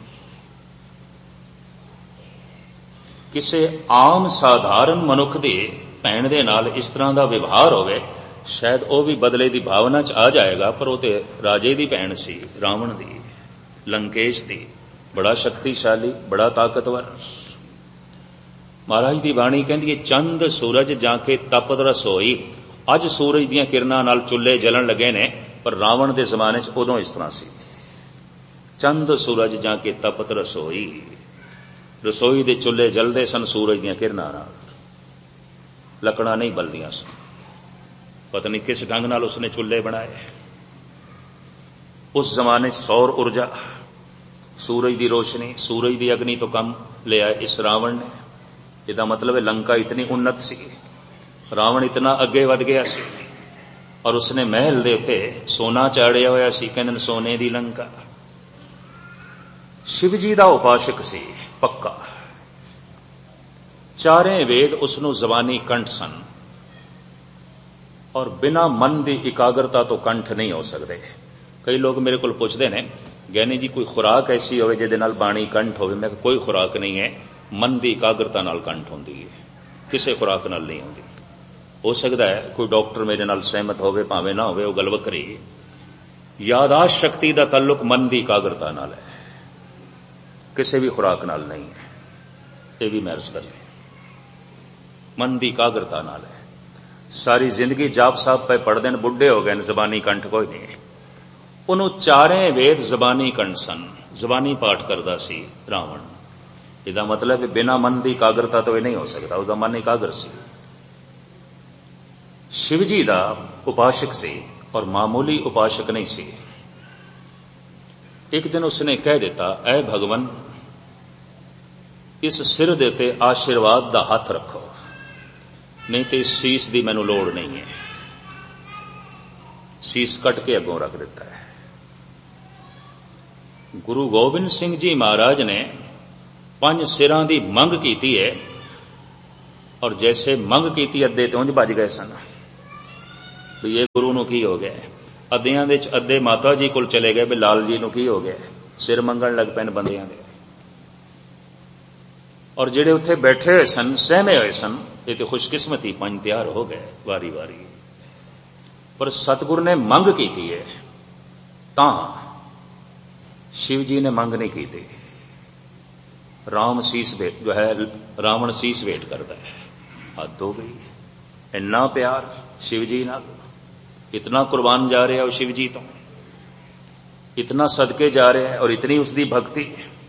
Speaker 1: किसी आम साधारण मनुख दे भैन दे नाल इस तरह का व्यवहार होवे, शायद वह भी बदले की भावना च आ जाएगा। पर वो तो राजे की भैन सी, रावण दी, लंकेश दी, बड़ा शक्तिशाली, बड़ा ताकतवर। महाराज की बाणी कहती है, चंद सूरज जाके तपत रसोई। अज सूरज दीयां किरणां नाल चुल्हे जलन लगे ने, पर रावण के जमाने च उदों इस तरह सी। चंद सूरज जाके तपत रसोई, रसोई दे चुल्हे जलदे सन सूरज दीयां किरणां नाल, लकड़ां नहीं बलदियां सन। पता नहीं किस ढंग नाल उसने चुल्हे बनाए। उस जमाने सौर ऊर्जा, सूरज की रोशनी, सूरज की अग्नि तो कम ले आए इस रावण ने। इसका मतलब है लंका इतनी उन्नत सी, रावण इतना अगे वध गया सी और उसने महल दे उत्ते सोना चाड़िया होया सी, कहंदे सोने दी लंका। शिवजी का उपासक सी पक्का। चारे वेद उसनों जबानी कंठ सन और बिना मन की इकाग्रता तो कंठ नहीं हो सकते। कई लोग मेरे को पूछते हैं, ज्ञानी जी कोई खुराक ऐसी होवे जिहदे नाल बाणी कंठ होवे? मैं कोई खुराक नहीं है, मन की इकाग्रता नाल कंठ होंदी है, किसी खुराक नाल नहीं होंदी। हो सकता है कोई डॉक्टर मेरे नाल सहमत होवे, भावें ना होवे, वो गल वखरी। यादाश्त शक्ति का ताल्लुक मन की इकाग्रता नाल है, किसी भी खुराक नाल नहीं है। ये भी महर्ज कर ले, मन की इकाग्रता नाल है। सारी जिंदगी जाप साहब पे पढ़ते हैं, बुढ़े हो गए, जबानी कंठ कोई नहीं। उन्होंने चारे वेद जबानी कंठ सन, जबानी पाठ करता सी रावण। इसका मतलब है बिना मन की इकाग्रता तो यह नहीं हो सकता, उसका मन इकाग्र सी। शिवजी का उपासक सी और मामूली उपासक नहीं सी। एक दिन उसने कह दिता, ऐ भगवन, इस सिर दे ते आशीर्वाद का हाथ रखो, नहीं तो इस शीश की मैनू लोड़ नहीं है। शीश कट के अगों रख दिता है। गुरु गोबिंद सिंह जी महाराज ने पंज सिरां की मंग की है, और जैसे मंग कीती अद्धे ते उंज भज गए सन भी ये गुरु नूं की हो गया। अद्धियां दे च अद्धे माता जी कोल चले गए भी लाल जी नूं की हो गया, सिर मंगण लग पैन बंदियां दे। और जिहड़े उत्थे बैठे हुए सन, सहमे हुए सन, ये तो खुशकिस्मती पंज तैयार हो गए वारी वारी। पर सतगुरु ने मंग कीती है तां शिव जी ने मंग नहीं की थी। राम सीस भेट जो है, रावण सीस भेट करता है, हद हो गई। इन्ना प्यार शिव जी नाल, इतना कुर्बान जा रहा है शिव जी तो, इतना सदके जा रहा है और इतनी उसकी भक्ति,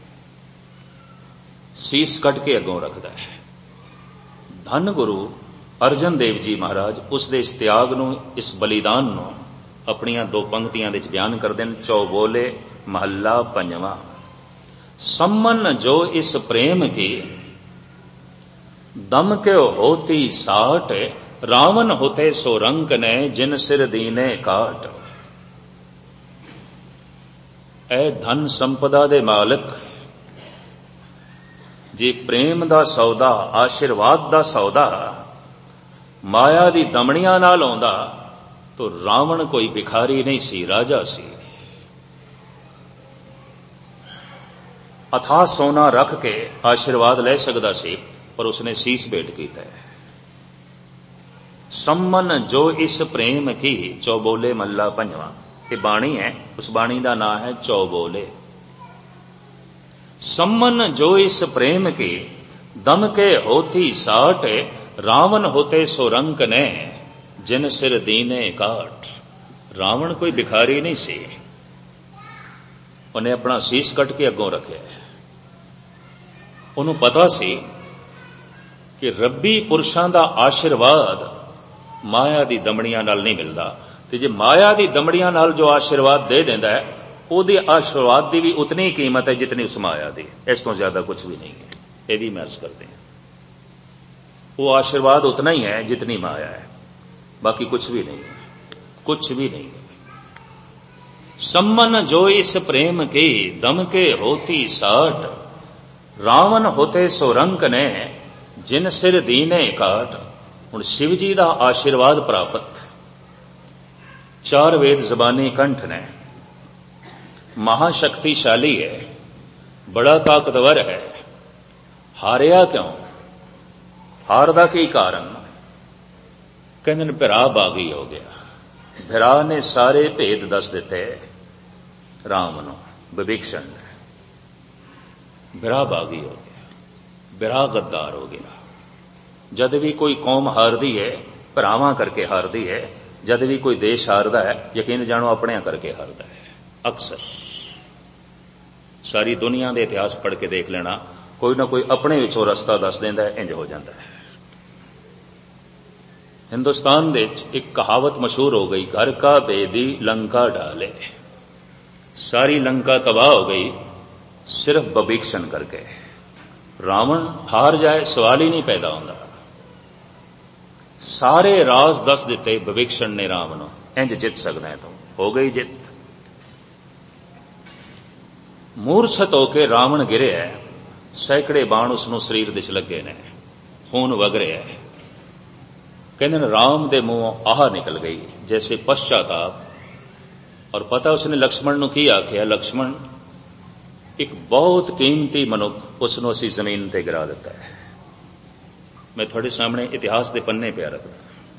Speaker 1: सीस कट के अगों रखता है। धन गुरु अर्जन देव जी महाराज उसके इस त्याग नूं, इस बलिदान नूं अपनियां दो पंक्तियां दे बयान करदे ने। चौबोले महला पंजवा, सम्मन जो इस प्रेम की, दम के होती साठ, रावण होते सो रंक ने, जिन सिर दीने काट। ऐ धन संपदा दे मालिक, जे प्रेम दा सौदा, आशीर्वाद दा सौदा माया दी दमड़ियां नाल आउंदा तो रावण कोई भिखारी नहीं सी, राजा सी। अथाह सोना रख के आशीर्वाद ले सकदा सी, पर उसने सीस भेंट कीता है। सम्मन जो इस प्रेम की, चौबोले मल्ला पंजवा, ये बाणी है, उस बाणी का नाम है चौबोले। सम्मन जो इस प्रेम की, दम के होती साठ, रावण होते सो रंक ने, जिन सिर दीने काट। रावण कोई भिखारी नहीं सी, उन्हें अपना सीस कट के अगों रखे। उन्होंने पता सी कि रब्बी पुरुषां दा आशीर्वाद माया दी दमड़ियां नाल नहीं मिलता, ते जे माया दी दमड़ियां नाल जो आशीर्वाद दे देंदा है, उहदे आशीर्वाद की भी उतनी कीमत है जितनी उस माया दी, इस तो ज्यादा कुछ भी नहीं है। ये भी मैं अर्ज करते हैं, वो आशीर्वाद उतना ही है जितनी माया है, बाकी कुछ भी नहीं है, कुछ भी नहीं है। सम्मन जो इस प्रेम की, दम के होती साठ, रावण होते सो रंक ने, जिन सिर दीने काट। हुण शिव जी का आशीर्वाद प्राप्त, चार वेद जबानी कंठ ने, महाशक्तिशाली है, बड़ा ताकतवर है। हारिया क्यों? हारदा की कारण? कहंदे भिरा बागी हो गया। भिरा ने सारे भेद दस दिते राम नूं, विभीषण ने। भिरा बागी हो गया, भिरा गद्दार हो गया। जद भी कोई कौम हारदी है, भरावां करके हारदी है। जद भी कोई देश हारदा है, यकीन जानो अपने करके हारदा है। अक्सर सारी दुनिया के इतिहास पढ़ के देख लेना, कोई ना कोई अपने विचों रस्ता दस देंदा है, इंज हो जाता है। हिंदुस्तान दे एक कहावत मशहूर हो गई, घर का बेदी लंका डाले। सारी लंका तबाह हो गई सिर्फ विभीषण करके। रावण हार जाए सवाल ही नहीं पैदा होता। सारे राज दस दिते विभीषण ने राम नूं, इंज जित सकदा है तो हो गई जित। मूर्छत होके रावण गिरे है, सैकड़े बाण उसनूं शरीर विच लगे ने, खून वग रहा है। कहते राम दे मुंह आह निकल गई जैसे पश्चाताप। और पता उसने लक्ष्मण नूं की आख्या, लक्ष्मण एक बहुत कीमती मनुख उसनूं असीं जमीन ते गिरा दिता है। मैं थोड़े सामने इतिहास के पन्ने पे रखदा,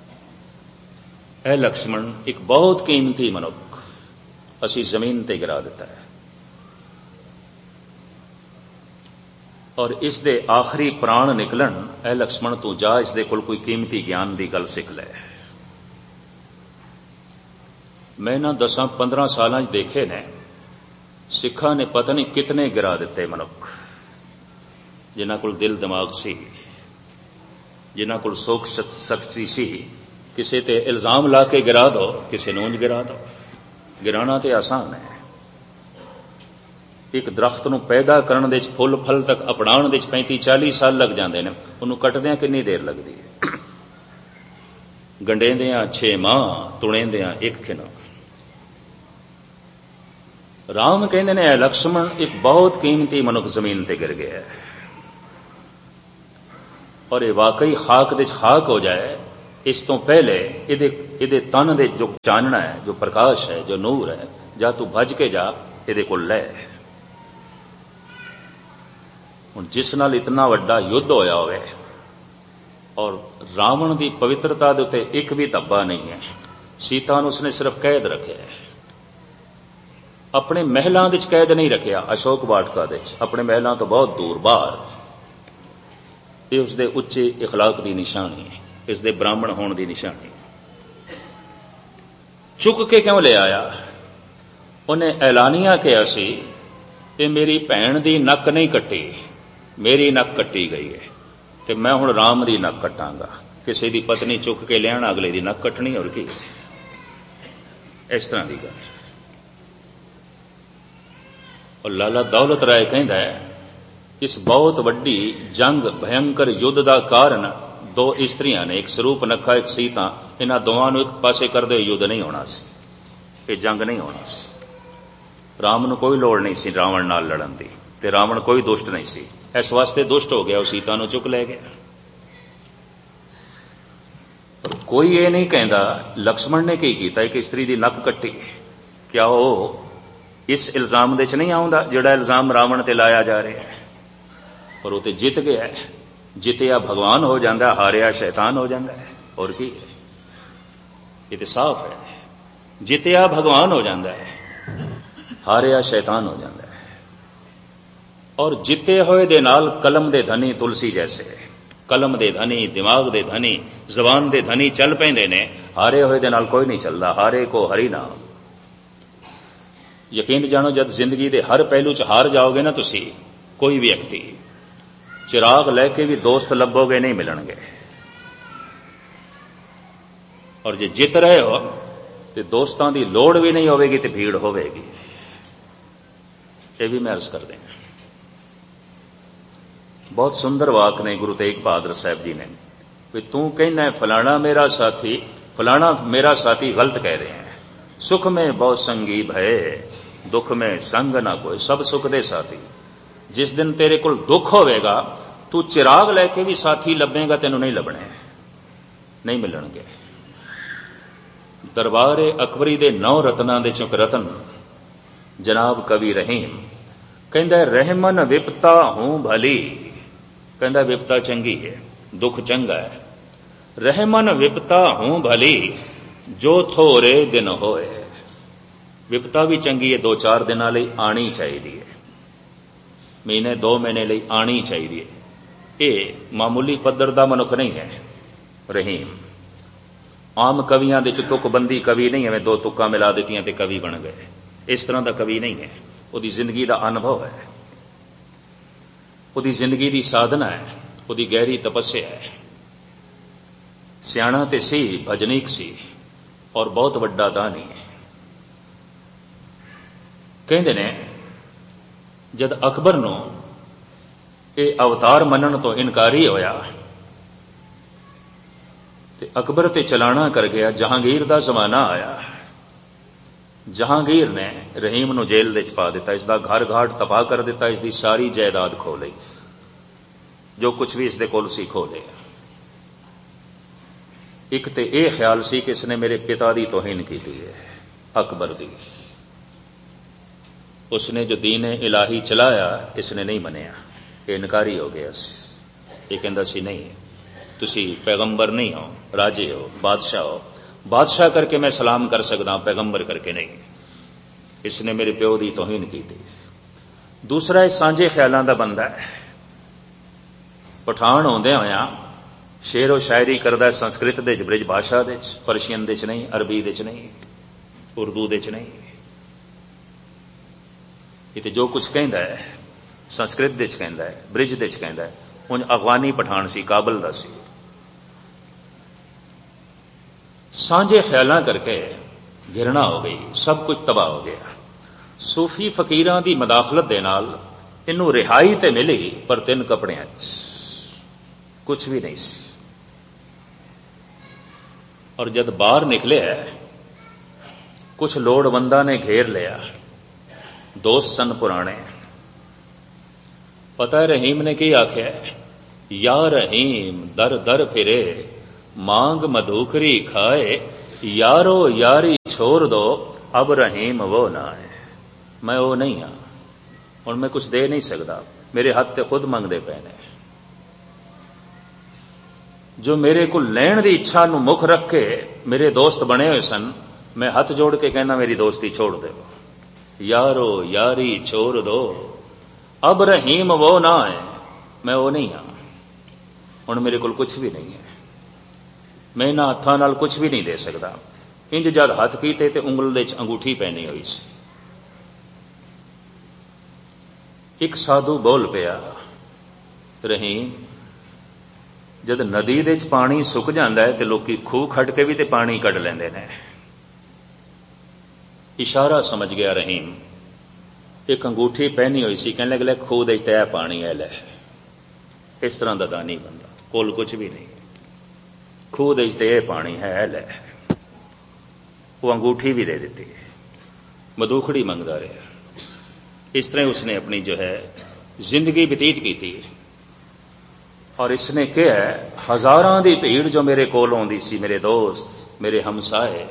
Speaker 1: ऐ लक्ष्मण एक बहुत कीमती मनुख असीं जमीन ते गिरा दिता है, और इस दे आखिरी प्राण निकलन, ऐ लक्ष्मण तू जा इस दे कोल कोई कीमती ज्ञान की गल सिख लै। मैं ना दसा पंद्रह साल देखे ने, सिखा ने पता नहीं कितने गिरा दिते मनुख, जिन्हां कोल दिल दिमाग सी, जिन्हां कोल सोच शक्ति सी। किसी ते इल्जाम ला के गिरा दो, किसी नूं गिरा दो। गिराना तो आसान है। एक दरख्त नूं पैदा करने दे फुल फल तक अपनाने दे पैंती चाली साल लग जाते हैं, उन्होंने कटदियां कितनी देर लगती है? गंडेंदियां छे माह, तुणेंदियां एक खिन। राम कहते ने लक्ष्मण एक बहुत कीमती मनुख जमीन ते गिर गया है। और ये वाकई खाक दे खाक हो जाए, इस तो पहले इहदे इहदे तन दे जो चानना है, जो प्रकाश है, जो नूर है, जा तू भज के जा इहदे कोल लै। हुण जिस नाल इतना वड्डा युद्ध होया होवे और रावण की पवित्रता दे उत्ते एक भी धब्बा नहीं है, सीता नूं उसने सिर्फ कैद रखे है, अपने महलों दे कैद नहीं रखिया, अशोक वाटिका दे अपने महलों तो बहुत दूर बाहर। ये उसदे उच्चे इखलाक की निशानी है, इसदे ब्राह्मण होने की निशानी। चुक के क्यों ले आया? उन्हें ऐलानिया कहा सी कि मेरी भैन की नक नहीं कट्टी, मेरी नक कट्टी गई है, तो मैं हुण राम की नक कटांगा। किसी की पत्नी चुक के लिया अगले की नक कटनी, और की इस तरह की गल। और लाला दौलत राय कहता है इस बहुत वड्डी जंग भयंकर युद्ध का कारण दो इस्त्रियां ने, एक स्वरूप नखा एक सीता, इन्हां दोवां नूं एक पासे करदे युद्ध नहीं होना सी, ये जंग नहीं होना सी। राम नूं कोई लोड़ नहीं सी रावण नाल लड़न दी, ते रावण कोई दुष्ट नहीं सी, इस वास्ते दुष्ट हो गया, वो सीता नूं चुक ले गया। पर कोई ये नहीं कहता लक्ष्मण ने की कीता, एक स्त्री दी नक कट्टी, क्या वो इस इल्जाम दे च नहीं आउंदा जिहड़ा इल्जाम रावण ते लाया जा रहा है? पर वो तो जित गया है, जितया भगवान हो जाता, हारिया शैतान हो जाता है, और की है? ये तो साफ है, जितया भगवान हो जाता है, हारिया शैतान हो जाता है। और जिते होए दे नाल कलम दे धनी तुलसी जैसे, कलम दे धनी, दिमाग दे धनी, जबान दे धनी चल पैंदे ने, हारे होए दे नाल कोई नहीं चलता। हारे को हरि नाम। यकीन जानो जब जिंदगी दे हर पहलू च हार जाओगे ना तुसी, कोई व्यक्ति चिराग लैके भी दोस्त लभोगे नहीं मिलणगे, और जे जित रहे हो तो दोस्तां दी लोड़ भी नहीं होगी तो भीड़ होगी। ये भी मैं अर्ज कर दें, बहुत सुंदर वाक ने गुरु तेग बहादुर साहब जी ने, भी तू कहना है फलाना मेरा साथी, फलाना मेरा साथी गलत कह रहे हैं। सुख में बहुत संगी भय, दुख में संग ना कोई, सब सुख दे साथी। जिस दिन तेरे को दुख होवेगा तू चिराग लैके भी साथी लभेगा, तेनू नहीं लभने, नहीं मिलणगे। दरबारे अकबरी दे नौ रत्नां दे चुक रतन जनाब कवि रहीम कहंदा रहमन विपता हूं भली, कहंदा विपता चंगी है, दुख चंगा है। रहमन विपता हूं भली, जो थोरे दिन होए। विपता भी चंगी है, दो चार दिनां लई आनी चाहिए, महीने दो महीने लई आनी चाहिए। ये मामूली पद्धर दा मनुख नहीं है रहीम। आम कवियां दे तुकबंदी कवि नहीं है, दो तुक्का मिला दित्तियां ते कवि बन गए, इस तरह का कवि नहीं है। उहदी जिंदगी का अनुभव है, उहदी जिंदगी की साधना है, उहदी गहरी तपस्या है। सियाणा ते सी, भजनीक सी, और बहुत वड्डा दानी है। कहंदे ने जद अकबर नूं ये अवतार मनण तो इनकारी होया ते अकबर ते चलाना कर गया। जहांगीर दा जमाना आया, जहांगीर ने रहीम नूं जेल दे च पा दिता, इसदा घर घाट तबाह कर दिता, इसदी सारी जायदाद खो लई, जो कुछ भी इसदे कोल सी खो लिया। एक ते यह ख्याल सी कि इसने मेरे पिता की तोहीन की है, अकबर दी। उसने जो दीन इलाही चलाया इसने नहीं मनिया, ये इनकारी हो गया। ये कहंदा सी नहीं, तुसी पैगंबर नहीं हो, राजे हो, बादशाह हो, बादशाह करके मैं सलाम कर सकदा, पैगंबर करके नहीं। इसने मेरे प्यो की तोहीन की थी। दूसरा इस सांझे ख्यालों का बंदा है, पठान होंदे होया शेरो शायरी करदा संस्कृत दे ब्रिज भाषा दे, पर्शियन दे च नहीं, अरबी दे च नहीं, उर्दू दे च नहीं। ये जो कुछ कहंदा है संस्कृत दे च कहंदा है, ब्रिज दे च कहंदा है। उन अफगानी पठान सी, काबल दा सी। सांझे ख्यालां करके घिरना हो गई, सब कुछ तबाह हो गया। सूफी फकीरां दी मदाखलत दे नाल इनू रिहाई ते मिली, पर तिन कपड़ियां च कुछ भी नहीं सी। और जद बाहर निकले कुछ लोड़वंदा ने घेर लिया, दोस्त सन पुराने। पता है रहीम ने की आख्या, या रहीम दर दर फिरे मांग मधुखरी खाए, यारो यारी छोड़ दो अब रहीम वो ना है। मैं वो नहीं हाँ, हुण मैं कुछ दे नहीं सकता, मेरे हथ ते खुद मंगदे पे ने। जो मेरे को लैण दी इच्छा नूं मुख रख के मेरे दोस्त बने हुए सन, मैं हथ जोड़ के कहना मेरी दोस्ती छोड़ दो, यारो यारी छोड़ दो अब रहीम वो ना है। मैं वो नहीं हाँ, हुण मेरे कोल कुछ भी नहीं है, मैं इन्हां हत्थां नाल कुछ भी नहीं दे सकता। इंज जद हथ कीते ते उंगल दे च अंगूठी पैनी हुई सी। एक साधु बोल पिया, रहीम जद नदी दे च पानी सुक जांदा है ते लोकी खूह खड़ के भी ते पानी कढ लैंदे ने। इशारा समझ गया रहीम, एक अंगूठी पहनी हुई सी, कहने लगे खूह दे तै पानी है लै। इस तरह दा दानी बंदा, कोल कुछ भी नहीं, खूह दे ते पानी है लै। वो अंगूठी भी दे दी, मधुखड़ी मंगदा रहा। इस तरह उसने अपनी जो है जिंदगी व्यतीत की थी। और इसने कहा, हजारां दी भीड़ जो मेरे कोल आउंदी सी, मेरे दोस्त, मेरे हमसाए,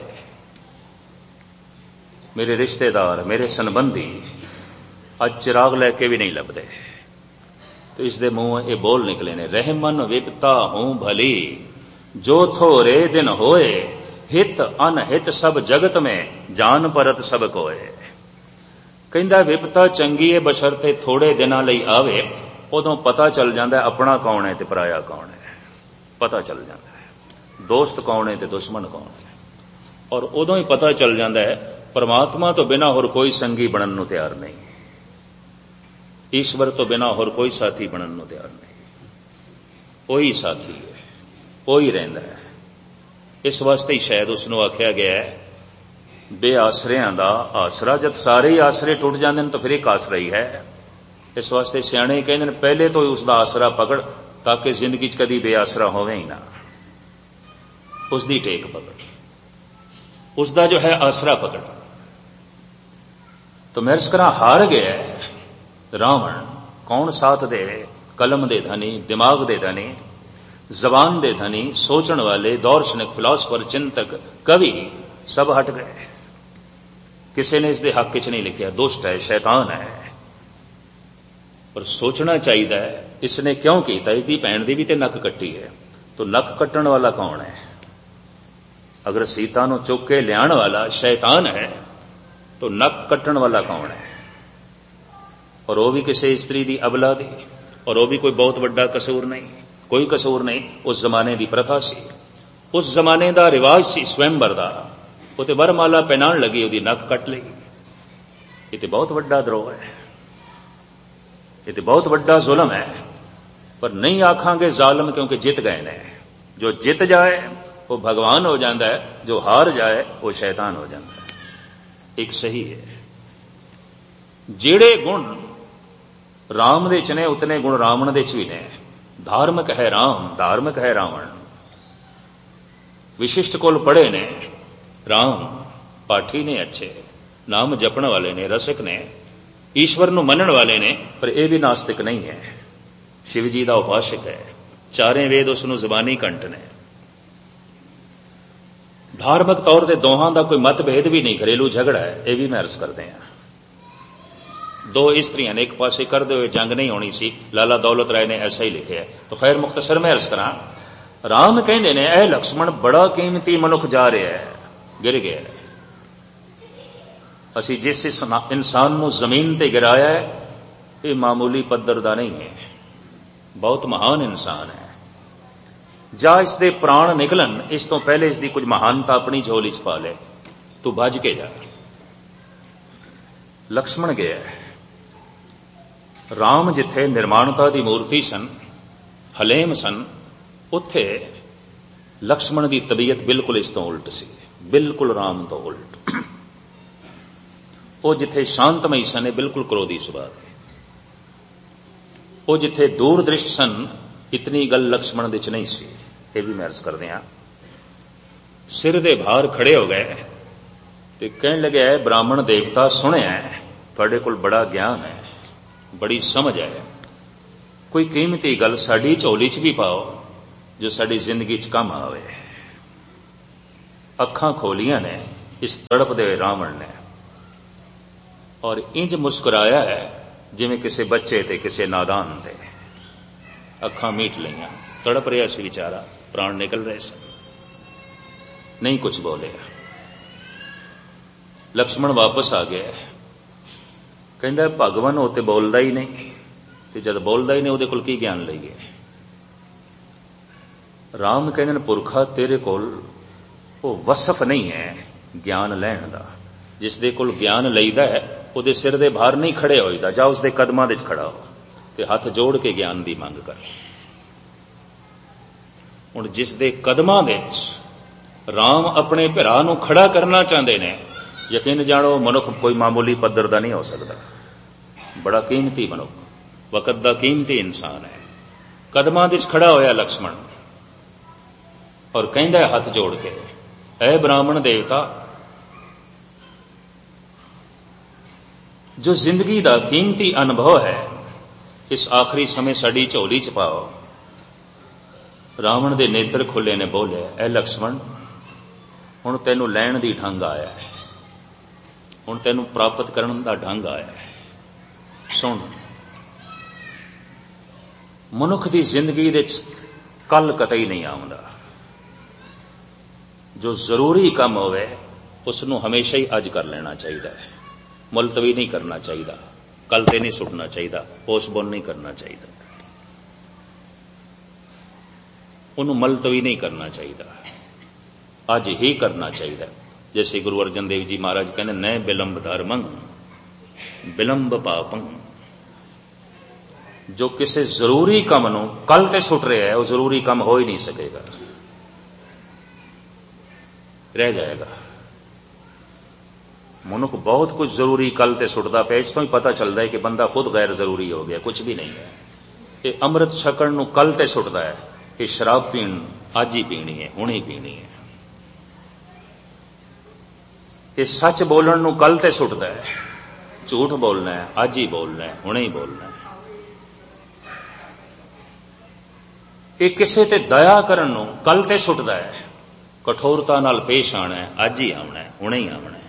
Speaker 1: मेरे रिश्तेदार, मेरे संबंधी, अज चिराग लैके भी नहीं लभदे। तो इसदे मुंह ये बोल निकले ने, रहमन विपता हूं भली जो थोरे दिन होए, हित अनहित सब जगत में जान परत सब कोए। कहंदा विपता चंगी है बशर्ते थोड़े दिनां लई आवे, उदों पता चल जांदा अपना कौन है ते पराया कौन है, पता चल जांदा है दोस्त कौन है ते दुश्मन कौन है। और उदों ही पता चल जांदा है परमात्मा तो बिना होर कोई संगी बनन नूं तैयार नहीं, ईश्वर तो बिना होर कोई साथी बनन नूं तैयार नहीं। वही साथी है, वही रहिंदा है। इस वास्ते ही शायद उसनूं आख्या गया है बेआसरियां दा आसरा। जब सारे ही आसरे टुट जांदे ने तो फिर एक आसरा ही है। इस वास्ते सियाणे कहंदे ने पहले तो ही उसका आसरा पकड़, ताकि जिंदगी च कदी बेआसरा होवे ही ना। उसकी टेक पकड़, उसका जो है आसरा पकड़। तो मेरे करा हार गया रावण, कौन साथ दे? कलम दे धनी, दिमाग दे धनी, जबान दे धनी, सोचण वाले, दार्शनिक, फिलासफर, चिंतक, कवि सब हट गए। किसी ने इसके हक च नहीं लिखिया दुष्ट है, शैतान है। पर सोचना चाहिए इसने क्यों किया। इसकी भैन की भी तो नक कट्टी है, तो नक कट्टण वाला कौन है? अगर सीता नूं चुक के लियाण वाला शैतान है तो नक कट्टण वाला कौन है? और वह भी किसी स्त्री की अबला दी, और वह भी कोई बहुत बड़ा कसूर नहीं, कोई कसूर नहीं। उस जमाने की प्रथा सी, उस जमाने का रिवाज सी स्वयंवर का। वो तो वरमाला पहनाण लगी, उसकी नक कट ली। ये तो बहुत बड़ा द्रोह है, ये तो बहुत बड़ा जुल्म है। पर नहीं आखांगे जालिम, क्योंकि जित गए ने। जो जित जाए वो भगवान हो जाता है, जो हार जाए वो शैतान हो जाता है। एक सही है, जेड़े गुण राम दे च ने उतने गुण रावण दे च भी ने। धार्मिक है राम, धार्मिक है रावण। विशिष्ट कुल पढ़े ने राम, पाठी ने अच्छे, नाम जपण वाले ने, रसिक ने, ईश्वर नूं मनण वाले ने। पर यह भी नास्तिक नहीं है, शिव जी का उपासक है। चारे वेद उसनूं जबानी कंठ ने। धार्मिक तौर पर दोहां का कोई मतभेद भी नहीं, घरेलू झगड़ा है, यह भी मैं अर्ज करते हैं। दो स्त्रियां ने एक पासे करते हुए जंग नहीं होनी सी, लाला दौलत राय ने ऐसा ही लिखे है। तो खैर मुख्तसर में अर्ज करा, राम कहंदे ने ऐ लक्ष्मण बड़ा कीमती मनुख जा रहा है, गिर गया है। असी जिस इंसान नूं जमीन ते गिराया है, ये मामूली पद्धर दा नहीं है, बहुत महान इंसान है। जा इसके प्राण निकलन, इस तो पहले इसकी कुछ महानता अपनी झोली च पा ले, तू भज के जा। लक्ष्मण गया। राम जिथे निर्माणता की मूर्ति सन, हलेम सन, उत्थे लक्ष्मण की तबीयत बिल्कुल इस तो उल्ट सी, बिल्कुल राम तो उल्ट। वो जिथे शांतमई सन, बिल्कुल क्रोधी सुभाव है। वो जिथे दूरदृष्ट सन, इतनी गल लक्ष्मण दे च नहीं सी। ये भी मैं अर्ज कर दिया। सिर दे भार खड़े हो गए ते कहने लगे, ब्राह्मण देवता सुने, थोड़े कोल बड़ा ज्ञान है, बड़ी समझ है, कोई कीमती गल साडी झोली च भी पाओ जो साडी जिंदगी च काम आवे। अखां खोलियां ने इस तड़पदे होए रावण ने, और इंज मुस्कुराया है जिवें किसी बच्चे ते किसी नादान ते। अखां मीट लईयां, तड़प रहा सी बेचारा, प्राण निकल रहे सन, नहीं कुछ बोले। लक्ष्मण वापस आ गया, कहंदा भगवान वो ते बोलदा ही नहीं, ते जद बोलदा ही नहीं उहदे कोल की ज्ञान लईए। राम कहंदे ने पुरखा तेरे कोल वो वसफ नहीं है ज्ञान लैण दा, जिस दे कोल ज्ञान लईदा है उहदे सिर दे भार नहीं खड़े होईदा, जा उसदे कदमां दे खड़ा हो ते हथ जोड़ के ज्ञान दी मंग कर। हुण जिस दे कदमां दे राम अपने भरा नूं खड़ा करना चाहते ने, यकीन जानो मनुख कोई मामूली पद्धर दा नहीं हो सकता, बड़ा कीमती मनुख, वकत दा कीमती इंसान है। कदमां दे खड़ा होया लक्ष्मण और कहंदा है हथ जोड़ के, ऐ ब्राह्मण देवता, जो जिंदगी दा कीमती अनुभव है इस आखिरी समय साडी झोली च पाओ। रावण दे नेत्र खुले ने, बोले ऐ लक्ष्मण, हुण तैनूं लैण दी ढंग आया है, हुण तैनूं प्राप्त करन दा ढंग आया है। सुन, मनुख दी जिंदगी दे कल कतई नहीं आउंदा, जो जरूरी काम होवे उसनूं हमेशा ही अज कर लेना चाहिए है, मुलतवी नहीं करना चाहिए, कल ते नहीं सुटना चाहिए, पोस्टपोन नहीं करना चाहिए, उन्होंने मुलतवी नहीं करना चाहिए, अज ही करना चाहिए। जैसे गुरु अर्जन देव जी महाराज कहते न बिलंब धर्मं बिलंब पापं, जो किसी जरूरी काम नूं कल ते सुट रहा है वो जरूरी काम हो ही नहीं सकेगा, रह जाएगा। मनुख बहुत कुछ जरूरी कल ते सुटदा पे, इस तो ही पता चलता है कि बंदा खुद गैर जरूरी हो गया, कुछ भी नहीं है। ये अमृत छकण नूं कल ते सुटदा है, कि शराब पीण अज ही पीनी है, हुण ही पीनी है। ये सच बोलण नूं कल ते सुटदा है, झूठ बोलना है अज ही बोलना है, हुणे ही बोलना है। ये किसे ते दया करन नूं कल ते सुटदा है, कठोरता नाल पेश आना है अज ही आना है, हुणे ही आना है।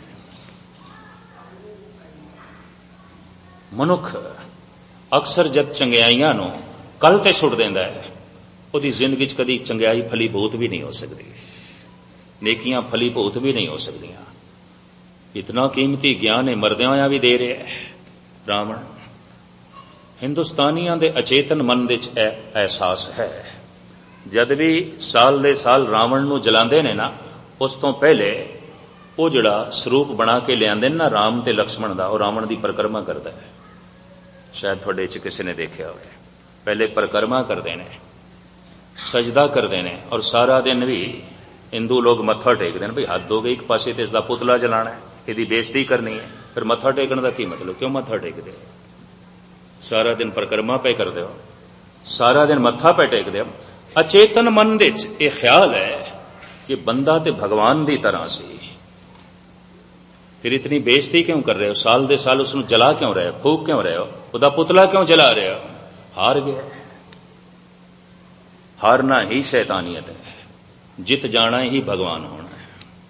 Speaker 1: मनुख अक्सर जब चंगियाइयां नूं कल ते सुट देंदा है, उसकी जिंदगी च कदी चंगियाई फलीभूत भी नहीं हो सकती, नेकियां फलीभूत भी नहीं हो सकदियां। इतना कीमती ज्ञान है मरदियां होया भी दे रहा है रावण। हिंदुस्तानियों के अचेतन मन दे च एहसास है, जद भी साल दे साल रावण नूं जलांदे ने ना, उस तो पहले वो जिहड़ा स्वरूप बना के लियादे ना राम ते लक्ष्मण दा, और रावण की परिक्रमा करता है। शायद थोड़े च किसी ने देखा हो, पहले परिक्रमा करते हैं, सजदा करते हैं, और सारा दिन भी हिंदू लोग मत्था टेकते हैं। भाई हद हो गई, एक पासे तो इसका पुतला जलाना है, इसकी बेइज्जती करनी है, फिर मत्था टेकने का की मतलब, क्यों मत्था टेकते हो? सारा दिन परिक्रमा पे करते हो, सारा दिन मत्था पे टेकते हो। अचेतन मन दे ये ख्याल है कि बंदा ते भगवान की तरह सी, फिर इतनी बेइज्जती क्यों कर रहे हो? साल दे साल उसनूं जला क्यों रहे हो, फूक क्यों रहे हो, उसदा पुतला क्यों जला रहे हो? हार गया। हारना ही शैतानियत है, जित जाना ही भगवान होना है,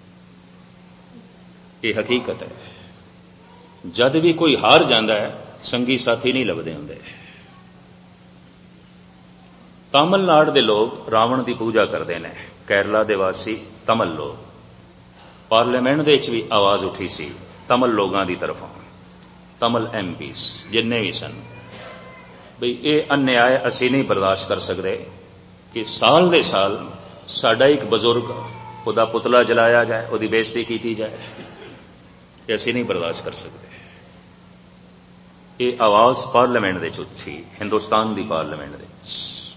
Speaker 1: ये हकीकत है। जद भी कोई हार जाता है, संगी साथी नहीं लभदे हुंदे। तमिलनाडु दे लोग रावण की पूजा करते हैं, केरला दे वासी तमिल लोग, पार्लीमेंट दे विच भी आवाज उठी सी तमिल लोगों की तरफों, तमिल एम पी जिन्ने भी सन, बई ये अन्याय असी नहीं बर्दाश्त कर सकते कि साल दे साल साडा एक बजुर्ग उहदा पुतला जलाया जाए, उहदी बेइज्जती की जाए, ये असी नहीं बर्दाश्त कर सकते। ये आवाज पार्लीमेंट दे विच उठी, हिंदुस्तान की पार्लीमेंट दे विच,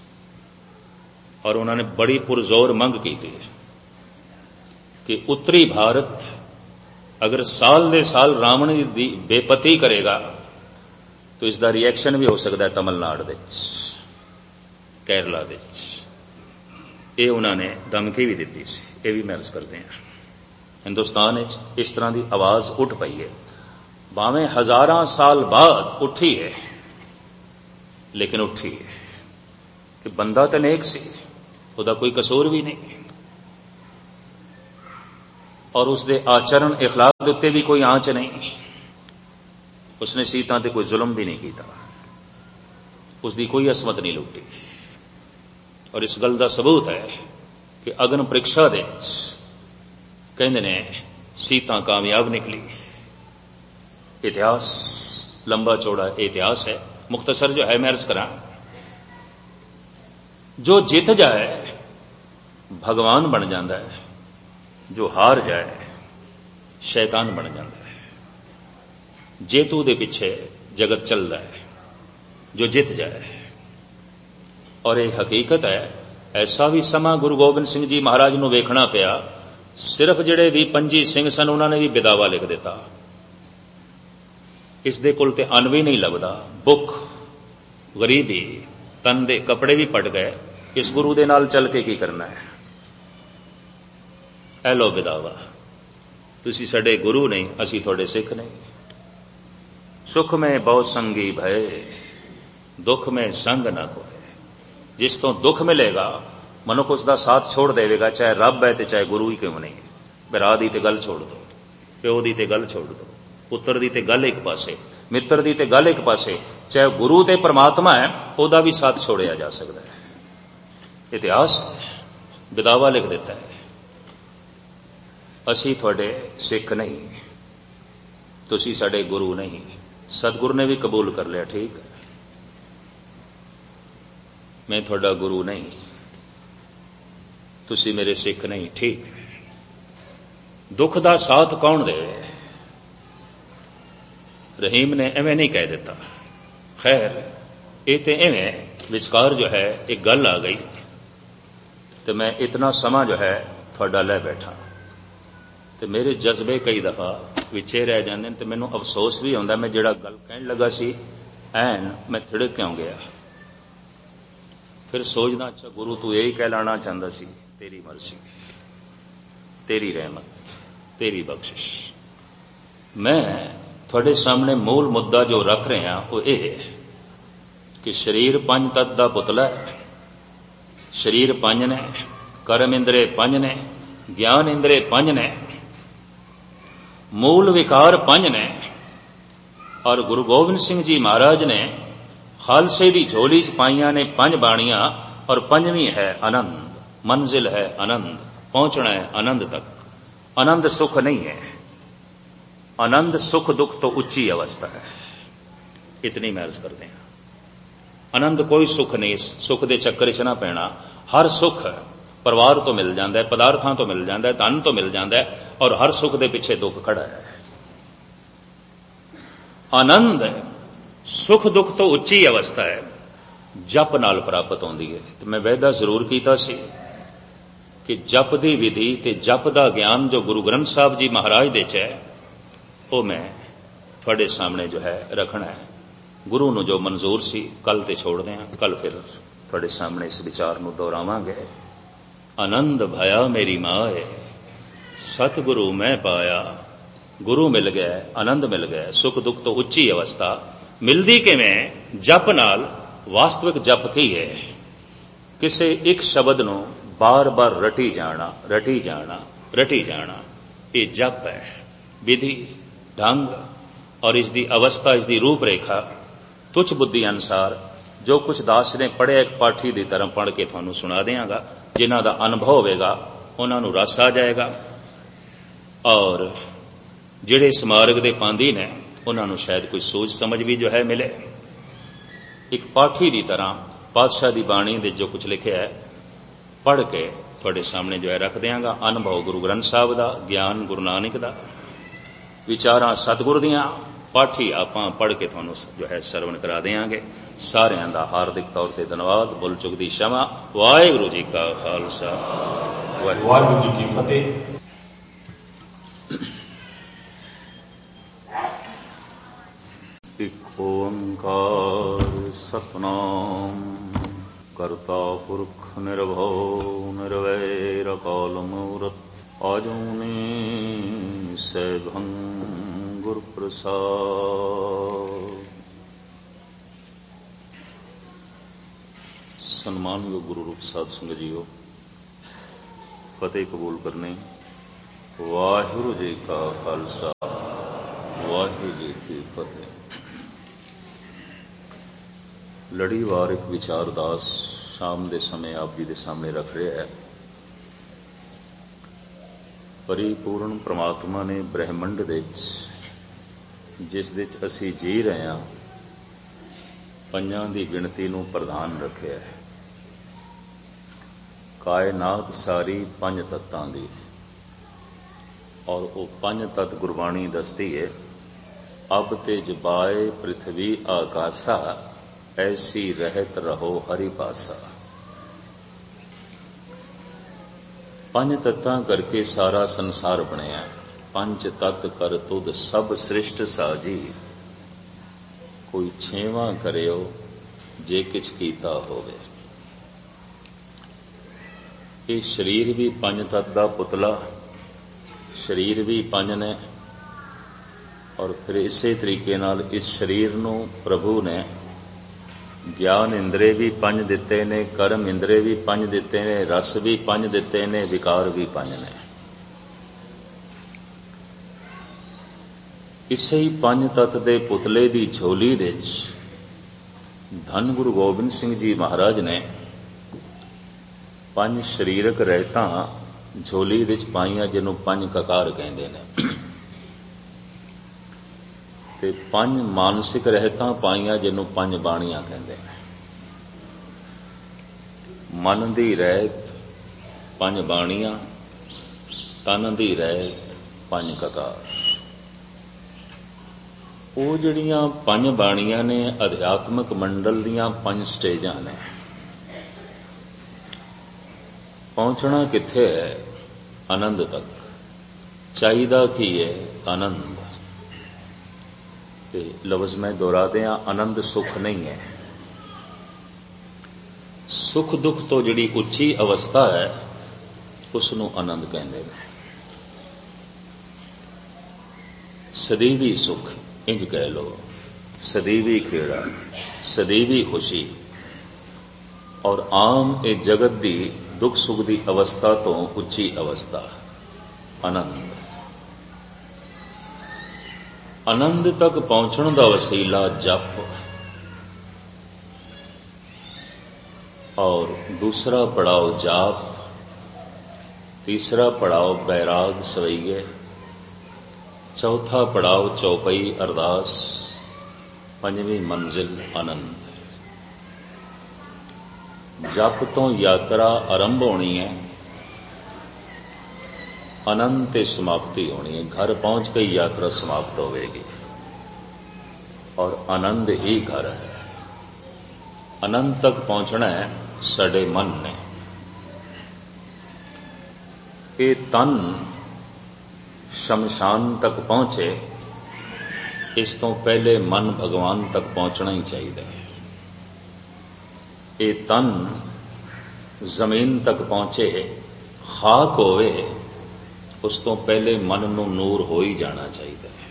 Speaker 1: और उन्होंने बड़ी पुरजोर मंग की थी कि उत्तरी भारत अगर साल दे साल रावण की बेपती करेगा तो इसका रिएक्शन भी हो सकता है तमिलनाडु दे विच, केरला दे विच। ये उन्होंने धमकी भी दी सी, ये भी महर्ज करते हैं। हिंदुस्तान विच इस तरह की आवाज उठ पई है, भावें हजारां साल बाद उठी है, लेकिन उठी है। कि बंदा तो नेक सी, ਉਹਦਾ कोई कसूर भी नहीं, और उसके आचरण इखलाक के उत्ते भी कोई आंच नहीं, उसने सीतां ते कोई जुल्म भी नहीं किया, उसकी कोई असमत नहीं लुटी। और इस गल का सबूत है कि अग्न परीक्षा दे कहंदे ने सीता कामयाब निकली। इतिहास लंबा चौड़ा इतिहास है, मुख्तसर जो है मैं अर्ज करा, जो जित जाए भगवान बन जाता है, जो हार जाए शैतान बन जाता है। जेतू दे पिछे जगत चलता है, जो जित जाए। और यह हकीकत है, ऐसा भी समा गुरु गोबिंद सिंह जी महाराज नूं वेखना पिया, सिर्फ जिहड़े भी पंजी सिंह सन उन्होंने भी बिदावा लिख दिता। इस दे कोल ते अन्न भी नहीं लभदा, भुख गरीबी, तन दे कपड़े भी पट गए, इस गुरु दे नाल चल के की करना है। ऐ लो बिदावा, तुसी साडे गुरु नहीं, असी तुहाडे सिख नहीं। सुख में बहुत संगी भय, दुख में संग ना कोई। जिस तो दुख मिलेगा मनुख उसका साथ छोड़ देगा, चाहे रब है तो चाहे गुरु ही क्यों नहीं। भरा दी ते गल छोड़ दो, प्यो दी ते गल छोड़ दो, पुत्र दी ते गल एक पासे, मित्र दी ते गल एक पासे, चाहे गुरु ते परमात्मा है ओदा भी साथ छोड़िया जा सकता है। इतिहास बिदावा लिख देता है, असी थोड़े सिख नहीं, तुसी साडे गुरु नहीं। सतगुरु ने भी कबूल कर लिया, ठीक है, मैं थोड़ा गुरु नहीं, तुसी मेरे सिख नहीं, ठीक है। दुख दा साथ कौन दे? रहीम ने एवें नहीं कह दिता। खैर ये तो एवें विचकार जो है एक गल आ गई, तो मैं इतना समा जो है थोड़ा लै बैठा, तो मेरे जज्बे कई दफा विचे रह जाते हैं, तो मैनू अफसोस भी आता, मैं जिहड़ा गल कहन लगा सी ऐन मैं थिड़क क्यों गया। फिर सोचना, अच्छा गुरु तू यही कहलाना चाहता सी, तेरी मर्जी, तेरी रहमत, तेरी बख्शिश। मैं थोड़े सामने मूल मुद्दा जो रख रहे हैं वो ये कि शरीर पंज तत्त दा पुतला है। शरीर पंज ने, कर्म इंद्रे पंज ने, ज्ञान इंद्रे पंज ने, मूल विकार पंज ने। और गुरु गोबिंद सिंह जी महाराज ने खालसे दी झोली च पाइया ने पंज बाणियां, और पंजवीं है आनंद। मंजिल है आनंद, पहुंचना है आनंद तक। आनंद सुख नहीं है, आनंद सुख दुख तो उच्ची अवस्था है। इतनी मैं अर्ज करते हैं, आनंद कोई सुख नहीं, सुख दे चक्कर च ना पैना। हर सुख परिवार तो मिल जाता है, पदार्थां तो मिल जाता है, धन तो मिल जाता है, और हर सुख दे पिछे दुख खड़ा है। आनंद सुख दुख तो उच्ची अवस्था है, जप नाल प्राप्त होती है। तो मैं वायदा जरूर किया सी कि जप की विधि ते जप का ज्ञान जो गुरु ग्रंथ साहब जी महाराज दे च है, वो मैं थोड़े सामने जो है रखना है। गुरु नूं जो मंजूर सी कल ते छोड़ दें, कल फिर थोड़े सामने इस विचार नूं दोहरावांगे। आनंद भया मेरी माए, सतगुरु मैं पाया। गुरु मिल गया, आनंद मिल गया, सुख दुख तो उच्ची अवस्था मिलदी किवें? जप नाल। वास्तविक जप की है? किसे एक शब्द नूं बार बार रटी जाना, रटी जाना, रटी जाना, ये जप है। विधि ढंग और इसकी अवस्था, इसकी रूपरेखा तुच्छ बुद्धि अनुसार जो कुछ दास ने पढ़िया एक पाठी की तरह पढ़ के थानू सुना देंगा। जिन्हां दा अनुभव होगा उन्हां नू रस आ जाएगा, और जिहड़े इस मार्ग दे पांदी ने उन्हां नू शायद कोई सोच समझ भी जो है मिले। एक पाठी की तरह पातशाह की बाणी दे जो कुछ लिखे है पढ़ के थोड़े सामने जो है रख देंगा। अनुभव गुरु ग्रंथ साहब का, ज्ञान गुरु नानक का, विचारां सतगुर दियां, पाठी आपां पढ़ के थानू जो है सरवण करा देंगे। सारियां दा हार्दिक तौर ते धन्यवाद। बुल चुक दी क्षमा। वाहिगुरू जी का खालसा, वाहिगुरू जी की फतेह। एक ओंकार सतनाम करता पुरख निर्भव निर्वैर अकाल मूरत आजूनी सैभं गुर प्रसाद। ਸਨਮਾਨਯੋਗ ਗੁਰੂ ਰੂਪ ਸਾਧ ਸੰਗਤ ਜੀਓ, ਫਤਿਹ ਕਬੂਲ ਕਰਨੀ। ਵਾਹਿਗੁਰੂ ਜੀ ਕਾ ਖਾਲਸਾ, ਵਾਹਿਗੁਰੂ ਜੀ ਕੀ ਫਤਿਹ। ਲੜੀਵਾਰ ਇੱਕ ਵਿਚਾਰ ਦਾਸ ਸ਼ਾਮ ਦੇ ਸਮੇਂ ਆਪ ਜੀ ਦੇ ਸਾਹਮਣੇ ਰੱਖ ਰਿਹਾ ਹੈ। ਪਰਿਪੂਰਨ ਪ੍ਰਮਾਤਮਾ ਨੇ ਬ੍ਰਹਿਮੰਡ ਦੇ ਵਿੱਚ ਜਿਸ ਦੇ ਵਿੱਚ ਅਸੀਂ ਜੀ ਰਹੇ ਹਾਂ, ਪੰਜਾਂ ਦੀ ਗਿਣਤੀ ਨੂੰ ਪ੍ਰਧਾਨ ਰੱਖਿਆ ਹੈ। ਕਾਇਨਾਤ ਸਾਰੀ ਪੰਜ ਤੱਤਾਂ ਦੀ, ਔਰ ਉਹ ਪੰਜ ਤੱਤ ਗੁਰਬਾਣੀ ਦੱਸਦੀ ਹੈ। ਅਬ ਤੇ ਜਬਾਏ ਪ੍ਰਿਥਵੀ ਆਕਾਸ਼ਾ, ਐਸੀ ਰਹਿਤ ਰਹੋ ਹਰੀ ਪਾਸਾ। ਪੰਜ ਤੱਤਾਂ ਕਰਕੇ ਸਾਰਾ ਸੰਸਾਰ ਬਣਿਆ। ਪੰਜ ਤੱਤ ਕਰ ਤੁਧ ਸਭ ਸ੍ਰਿਸ਼ਟ ਸਾਜੀ, ਕੋਈ ਛੇਵਾਂ ਕਰਿਓ ਜੇ ਕਿਛ ਕੀਤਾ ਹੋਵੇ। ਇਹ ਸਰੀਰ ਵੀ ਪੰਜ ਤੱਤ ਦਾ ਪੁਤਲਾ, ਸਰੀਰ ਵੀ ਪੰਜ ਨੇ, ਔਰ ਫਿਰ ਇਸੇ ਤਰੀਕੇ ਨਾਲ ਇਸ ਸਰੀਰ ਨੂੰ ਪ੍ਰਭੂ ਨੇ ਗਿਆਨ ਇੰਦਰੇ ਵੀ ਪੰਜ ਦਿੱਤੇ ਨੇ, ਕਰਮ ਇੰਦਰੇ ਵੀ ਪੰਜ ਦਿੱਤੇ ਨੇ, ਰਸ ਵੀ ਪੰਜ ਦਿੱਤੇ ਨੇ, ਵਿਕਾਰ ਵੀ ਪੰਜ ਨੇ। ਇਸੇ ਹੀ ਪੰਜ ਤੱਤ ਦੇ ਪੁਤਲੇ ਦੀ ਝੋਲੀ ਦੇ ਵਿੱਚ ਧੰਨ ਗੁਰੂ ਗੋਬਿੰਦ ਸਿੰਘ ਜੀ ਮਹਾਰਾਜ ਨੇ ਪੰਜ ਸਰੀਰਕ ਰਹਿਤਾਂ ਝੋਲੀ ਵਿੱਚ ਪਾਈਆਂ, ਜਿਹਨੂੰ ਪੰਜ ਕਕਾਰ ਕਹਿੰਦੇ ਨੇ, ਤੇ ਪੰਜ ਮਾਨਸਿਕ ਰਹਿਤਾਂ ਪਾਈਆਂ, ਜਿਹਨੂੰ ਪੰਜ ਬਾਣੀਆਂ ਕਹਿੰਦੇ ਨੇ। ਮਨ ਦੀ ਰਹਿਤ ਪੰਜ ਬਾਣੀਆਂ, ਤਨ ਦੀ ਰਹਿਤ ਪੰਜ ਕਕਾਰ। ਉਹ ਜਿਹੜੀਆਂ ਪੰਜ ਬਾਣੀਆਂ ਨੇ ਅਧਿਆਤਮਕ ਮੰਡਲ ਦੀਆਂ ਪੰਜ ਸਟੇਜਾਂ ਨੇ। ਪਹੁੰਚਣਾ ਕਿੱਥੇ ਹੈ? ਆਨੰਦ ਤੱਕ। ਚਾਹੀਦਾ ਕੀ ਹੈ? ਆਨੰਦ। ਤੇ ਲਫ਼ਜ਼ ਮੈਂ ਦੁਹਰਾ ਦਿਆਂ, ਆਨੰਦ ਸੁੱਖ ਨਹੀਂ ਹੈ। ਸੁੱਖ ਦੁੱਖ ਤੋਂ ਜਿਹੜੀ ਉੱਚੀ ਅਵਸਥਾ ਹੈ, ਉਸ ਨੂੰ ਆਨੰਦ ਕਹਿੰਦੇ ਨੇ। ਸਦੀਵੀ ਸੁੱਖ ਇੰਜ ਕਹਿ ਲੋ, ਸਦੀਵੀ ਖੇੜਾ, ਸਦੀਵੀ ਖੁਸ਼ੀ। ਔਰ ਆਮ ਇਹ ਜਗਤ ਦੀ ਦੁੱਖ ਸੁੱਖ ਦੀ ਅਵਸਥਾ ਤੋਂ ਉੱਚੀ ਅਵਸਥਾ ਆਨੰਦ। ਆਨੰਦ ਤੱਕ ਪਹੁੰਚਣ ਦਾ ਵਸੀਲਾ ਜਪ, ਔਰ ਦੂਸਰਾ ਪੜਾਓ ਜਾਪ, ਤੀਸਰਾ ਪੜਾਓ ਬੈਰਾਗ ਸਵਈਏ, ਚੌਥਾ ਪੜਾਓ ਚੌਪਈ ਅਰਦਾਸ, ਪੰਜਵੀਂ ਮੰਜ਼ਿਲ ਆਨੰਦ। ਜਪ ਤੋਂ ਯਾਤਰਾ ਆਰੰਭ ਹੋਣੀ ਹੈ, ਆਨੰਦ ਤੇ ਸਮਾਪਤੀ ਹੋਣੀ ਹੈ। ਘਰ ਪਹੁੰਚ ਕੇ ਯਾਤਰਾ ਸਮਾਪਤ ਹੋਵੇਗੀ, ਔਰ ਆਨੰਦ ਹੀ ਘਰ ਹੈ। ਆਨੰਦ ਤੱਕ ਪਹੁੰਚਣਾ ਹੈ ਸਾਡੇ ਮਨ ਨੇ। ਇਹ ਤਨ ਸ਼ਮਸ਼ਾਨ ਤੱਕ ਪਹੁੰਚੇ, ਇਸ ਤੋਂ ਪਹਿਲੇ ਮਨ ਭਗਵਾਨ ਤੱਕ ਪਹੁੰਚਣਾ ਹੀ ਚਾਹੀਦਾ ਹੈ। ਇਹ ਤਨ ਜ਼ਮੀਨ ਤੱਕ ਪਹੁੰਚੇ, ਖਾਕ ਹੋਵੇ, ਉਸ ਤੋਂ ਪਹਿਲੇ ਮਨ ਨੂੰ ਨੂਰ ਹੋ ਹੀ ਜਾਣਾ ਚਾਹੀਦਾ ਹੈ।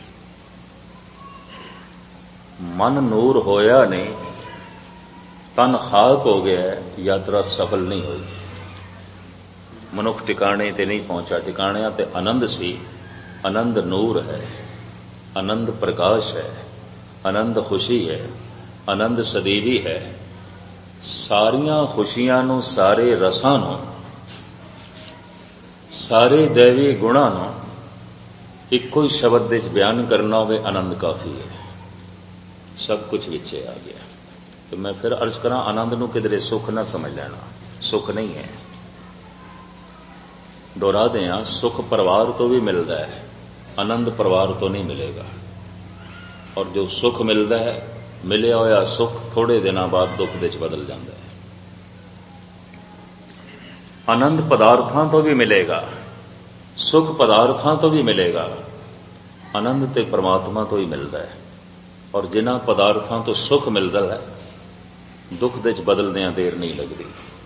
Speaker 1: ਮਨ ਨੂਰ ਹੋਇਆ ਨਹੀਂ, ਤਨ ਖਾਕ ਹੋ ਗਿਆ, ਯਾਤਰਾ ਸਫਲ ਨਹੀਂ ਹੋਈ। ਮਨੁੱਖ ਟਿਕਾਣੇ ਤੇ ਨਹੀਂ ਪਹੁੰਚਾ। ਟਿਕਾਣਿਆਂ ਤੇ ਆਨੰਦ ਸੀ। ਆਨੰਦ ਨੂਰ ਹੈ, ਆਨੰਦ ਪ੍ਰਕਾਸ਼ ਹੈ, ਆਨੰਦ ਖੁਸ਼ੀ ਹੈ, ਆਨੰਦ ਸਦੀਵੀ ਹੈ। ਸਾਰੀਆਂ ਖੁਸ਼ੀਆਂ ਨੂੰ, ਸਾਰੇ ਰਸਾਂ ਨੂੰ, ਸਾਰੇ ਦੈਵੀ ਗੁਣਾਂ ਨੂੰ ਇੱਕੋ ਹੀ ਸ਼ਬਦ ਵਿੱਚ ਬਿਆਨ ਕਰਨਾ ਹੋਵੇ, ਆਨੰਦ ਕਾਫੀ ਹੈ। ਸਭ ਕੁਝ ਵਿੱਚੇ ਆ ਗਿਆ। ਤੇ ਮੈਂ ਫਿਰ ਅਰਜ਼ ਕਰਾਂ, ਆਨੰਦ ਨੂੰ ਕਿਧਰੇ ਸੁੱਖ ਨਾ ਸਮਝ ਲੈਣਾ, ਸੁੱਖ ਨਹੀਂ ਹੈ। ਦੁਹਰਾ ਦਿਆਂ, ਸੁੱਖ ਪਰਿਵਾਰ ਤੋਂ ਵੀ ਮਿਲਦਾ ਹੈ, ਆਨੰਦ ਪਰਿਵਾਰ ਤੋਂ ਨਹੀਂ ਮਿਲੇਗਾ। ਔਰ ਜੋ ਸੁੱਖ ਮਿਲਦਾ ਹੈ, ਮਿਲਿਆ ਹੋਇਆ ਸੁੱਖ ਥੋੜੇ ਦਿਨਾਂ ਬਾਅਦ ਦੁੱਖ ਵਿੱਚ ਬਦਲ ਜਾਂਦਾ ਹੈ। ਆਨੰਦ ਪਦਾਰਥਾਂ ਤੋਂ ਵੀ ਮਿਲੇਗਾ, ਸੁੱਖ ਪਦਾਰਥਾਂ ਤੋਂ ਵੀ ਮਿਲੇਗਾ, ਆਨੰਦ ਤੇ ਪਰਮਾਤਮਾ ਤੋਂ ਹੀ ਮਿਲਦਾ ਹੈ। ਔਰ ਜਿਨ੍ਹਾਂ ਪਦਾਰਥਾਂ ਤੋਂ ਸੁੱਖ ਮਿਲਦਾ ਹੈ, ਦੁੱਖ ਵਿੱਚ ਬਦਲਦਿਆਂ ਦੇਰ ਨਹੀਂ ਲੱਗਦੀ।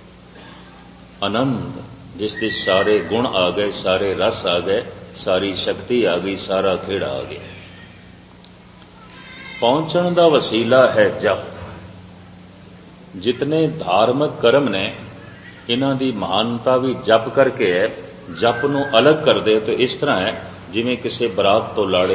Speaker 1: ਆਨੰਦ ਜਿਸ ਦੇ ਸਾਰੇ ਗੁਣ ਆ ਗਏ, ਸਾਰੇ ਰਸ ਆ ਗਏ, ਸਾਰੀ ਸ਼ਕਤੀ ਆ ਗਈ, ਸਾਰਾ ਖੇੜਾ ਆ ਗਿਆ। ਪਹੁੰਚਣ ਦਾ ਵਸੀਲਾ ਹੈ ਜਪ। ਜਿਤਨੇ ਧਾਰਮਿਕ ਕਰਮ ਨੇ ਇਹਨਾਂ ਦੀ ਮਹਾਨਤਾ ਵੀ ਜਪ ਕਰਕੇ ਹੈ। ਜਪ ਨੂੰ ਅਲੱਗ ਕਰਦੇ ਤਾਂ ਇਸ ਤਰ੍ਹਾਂ ਹੈ ਜਿਵੇਂ ਕਿਸੇ ਬਰਾਤ ਤੋਂ ਲਾੜੇ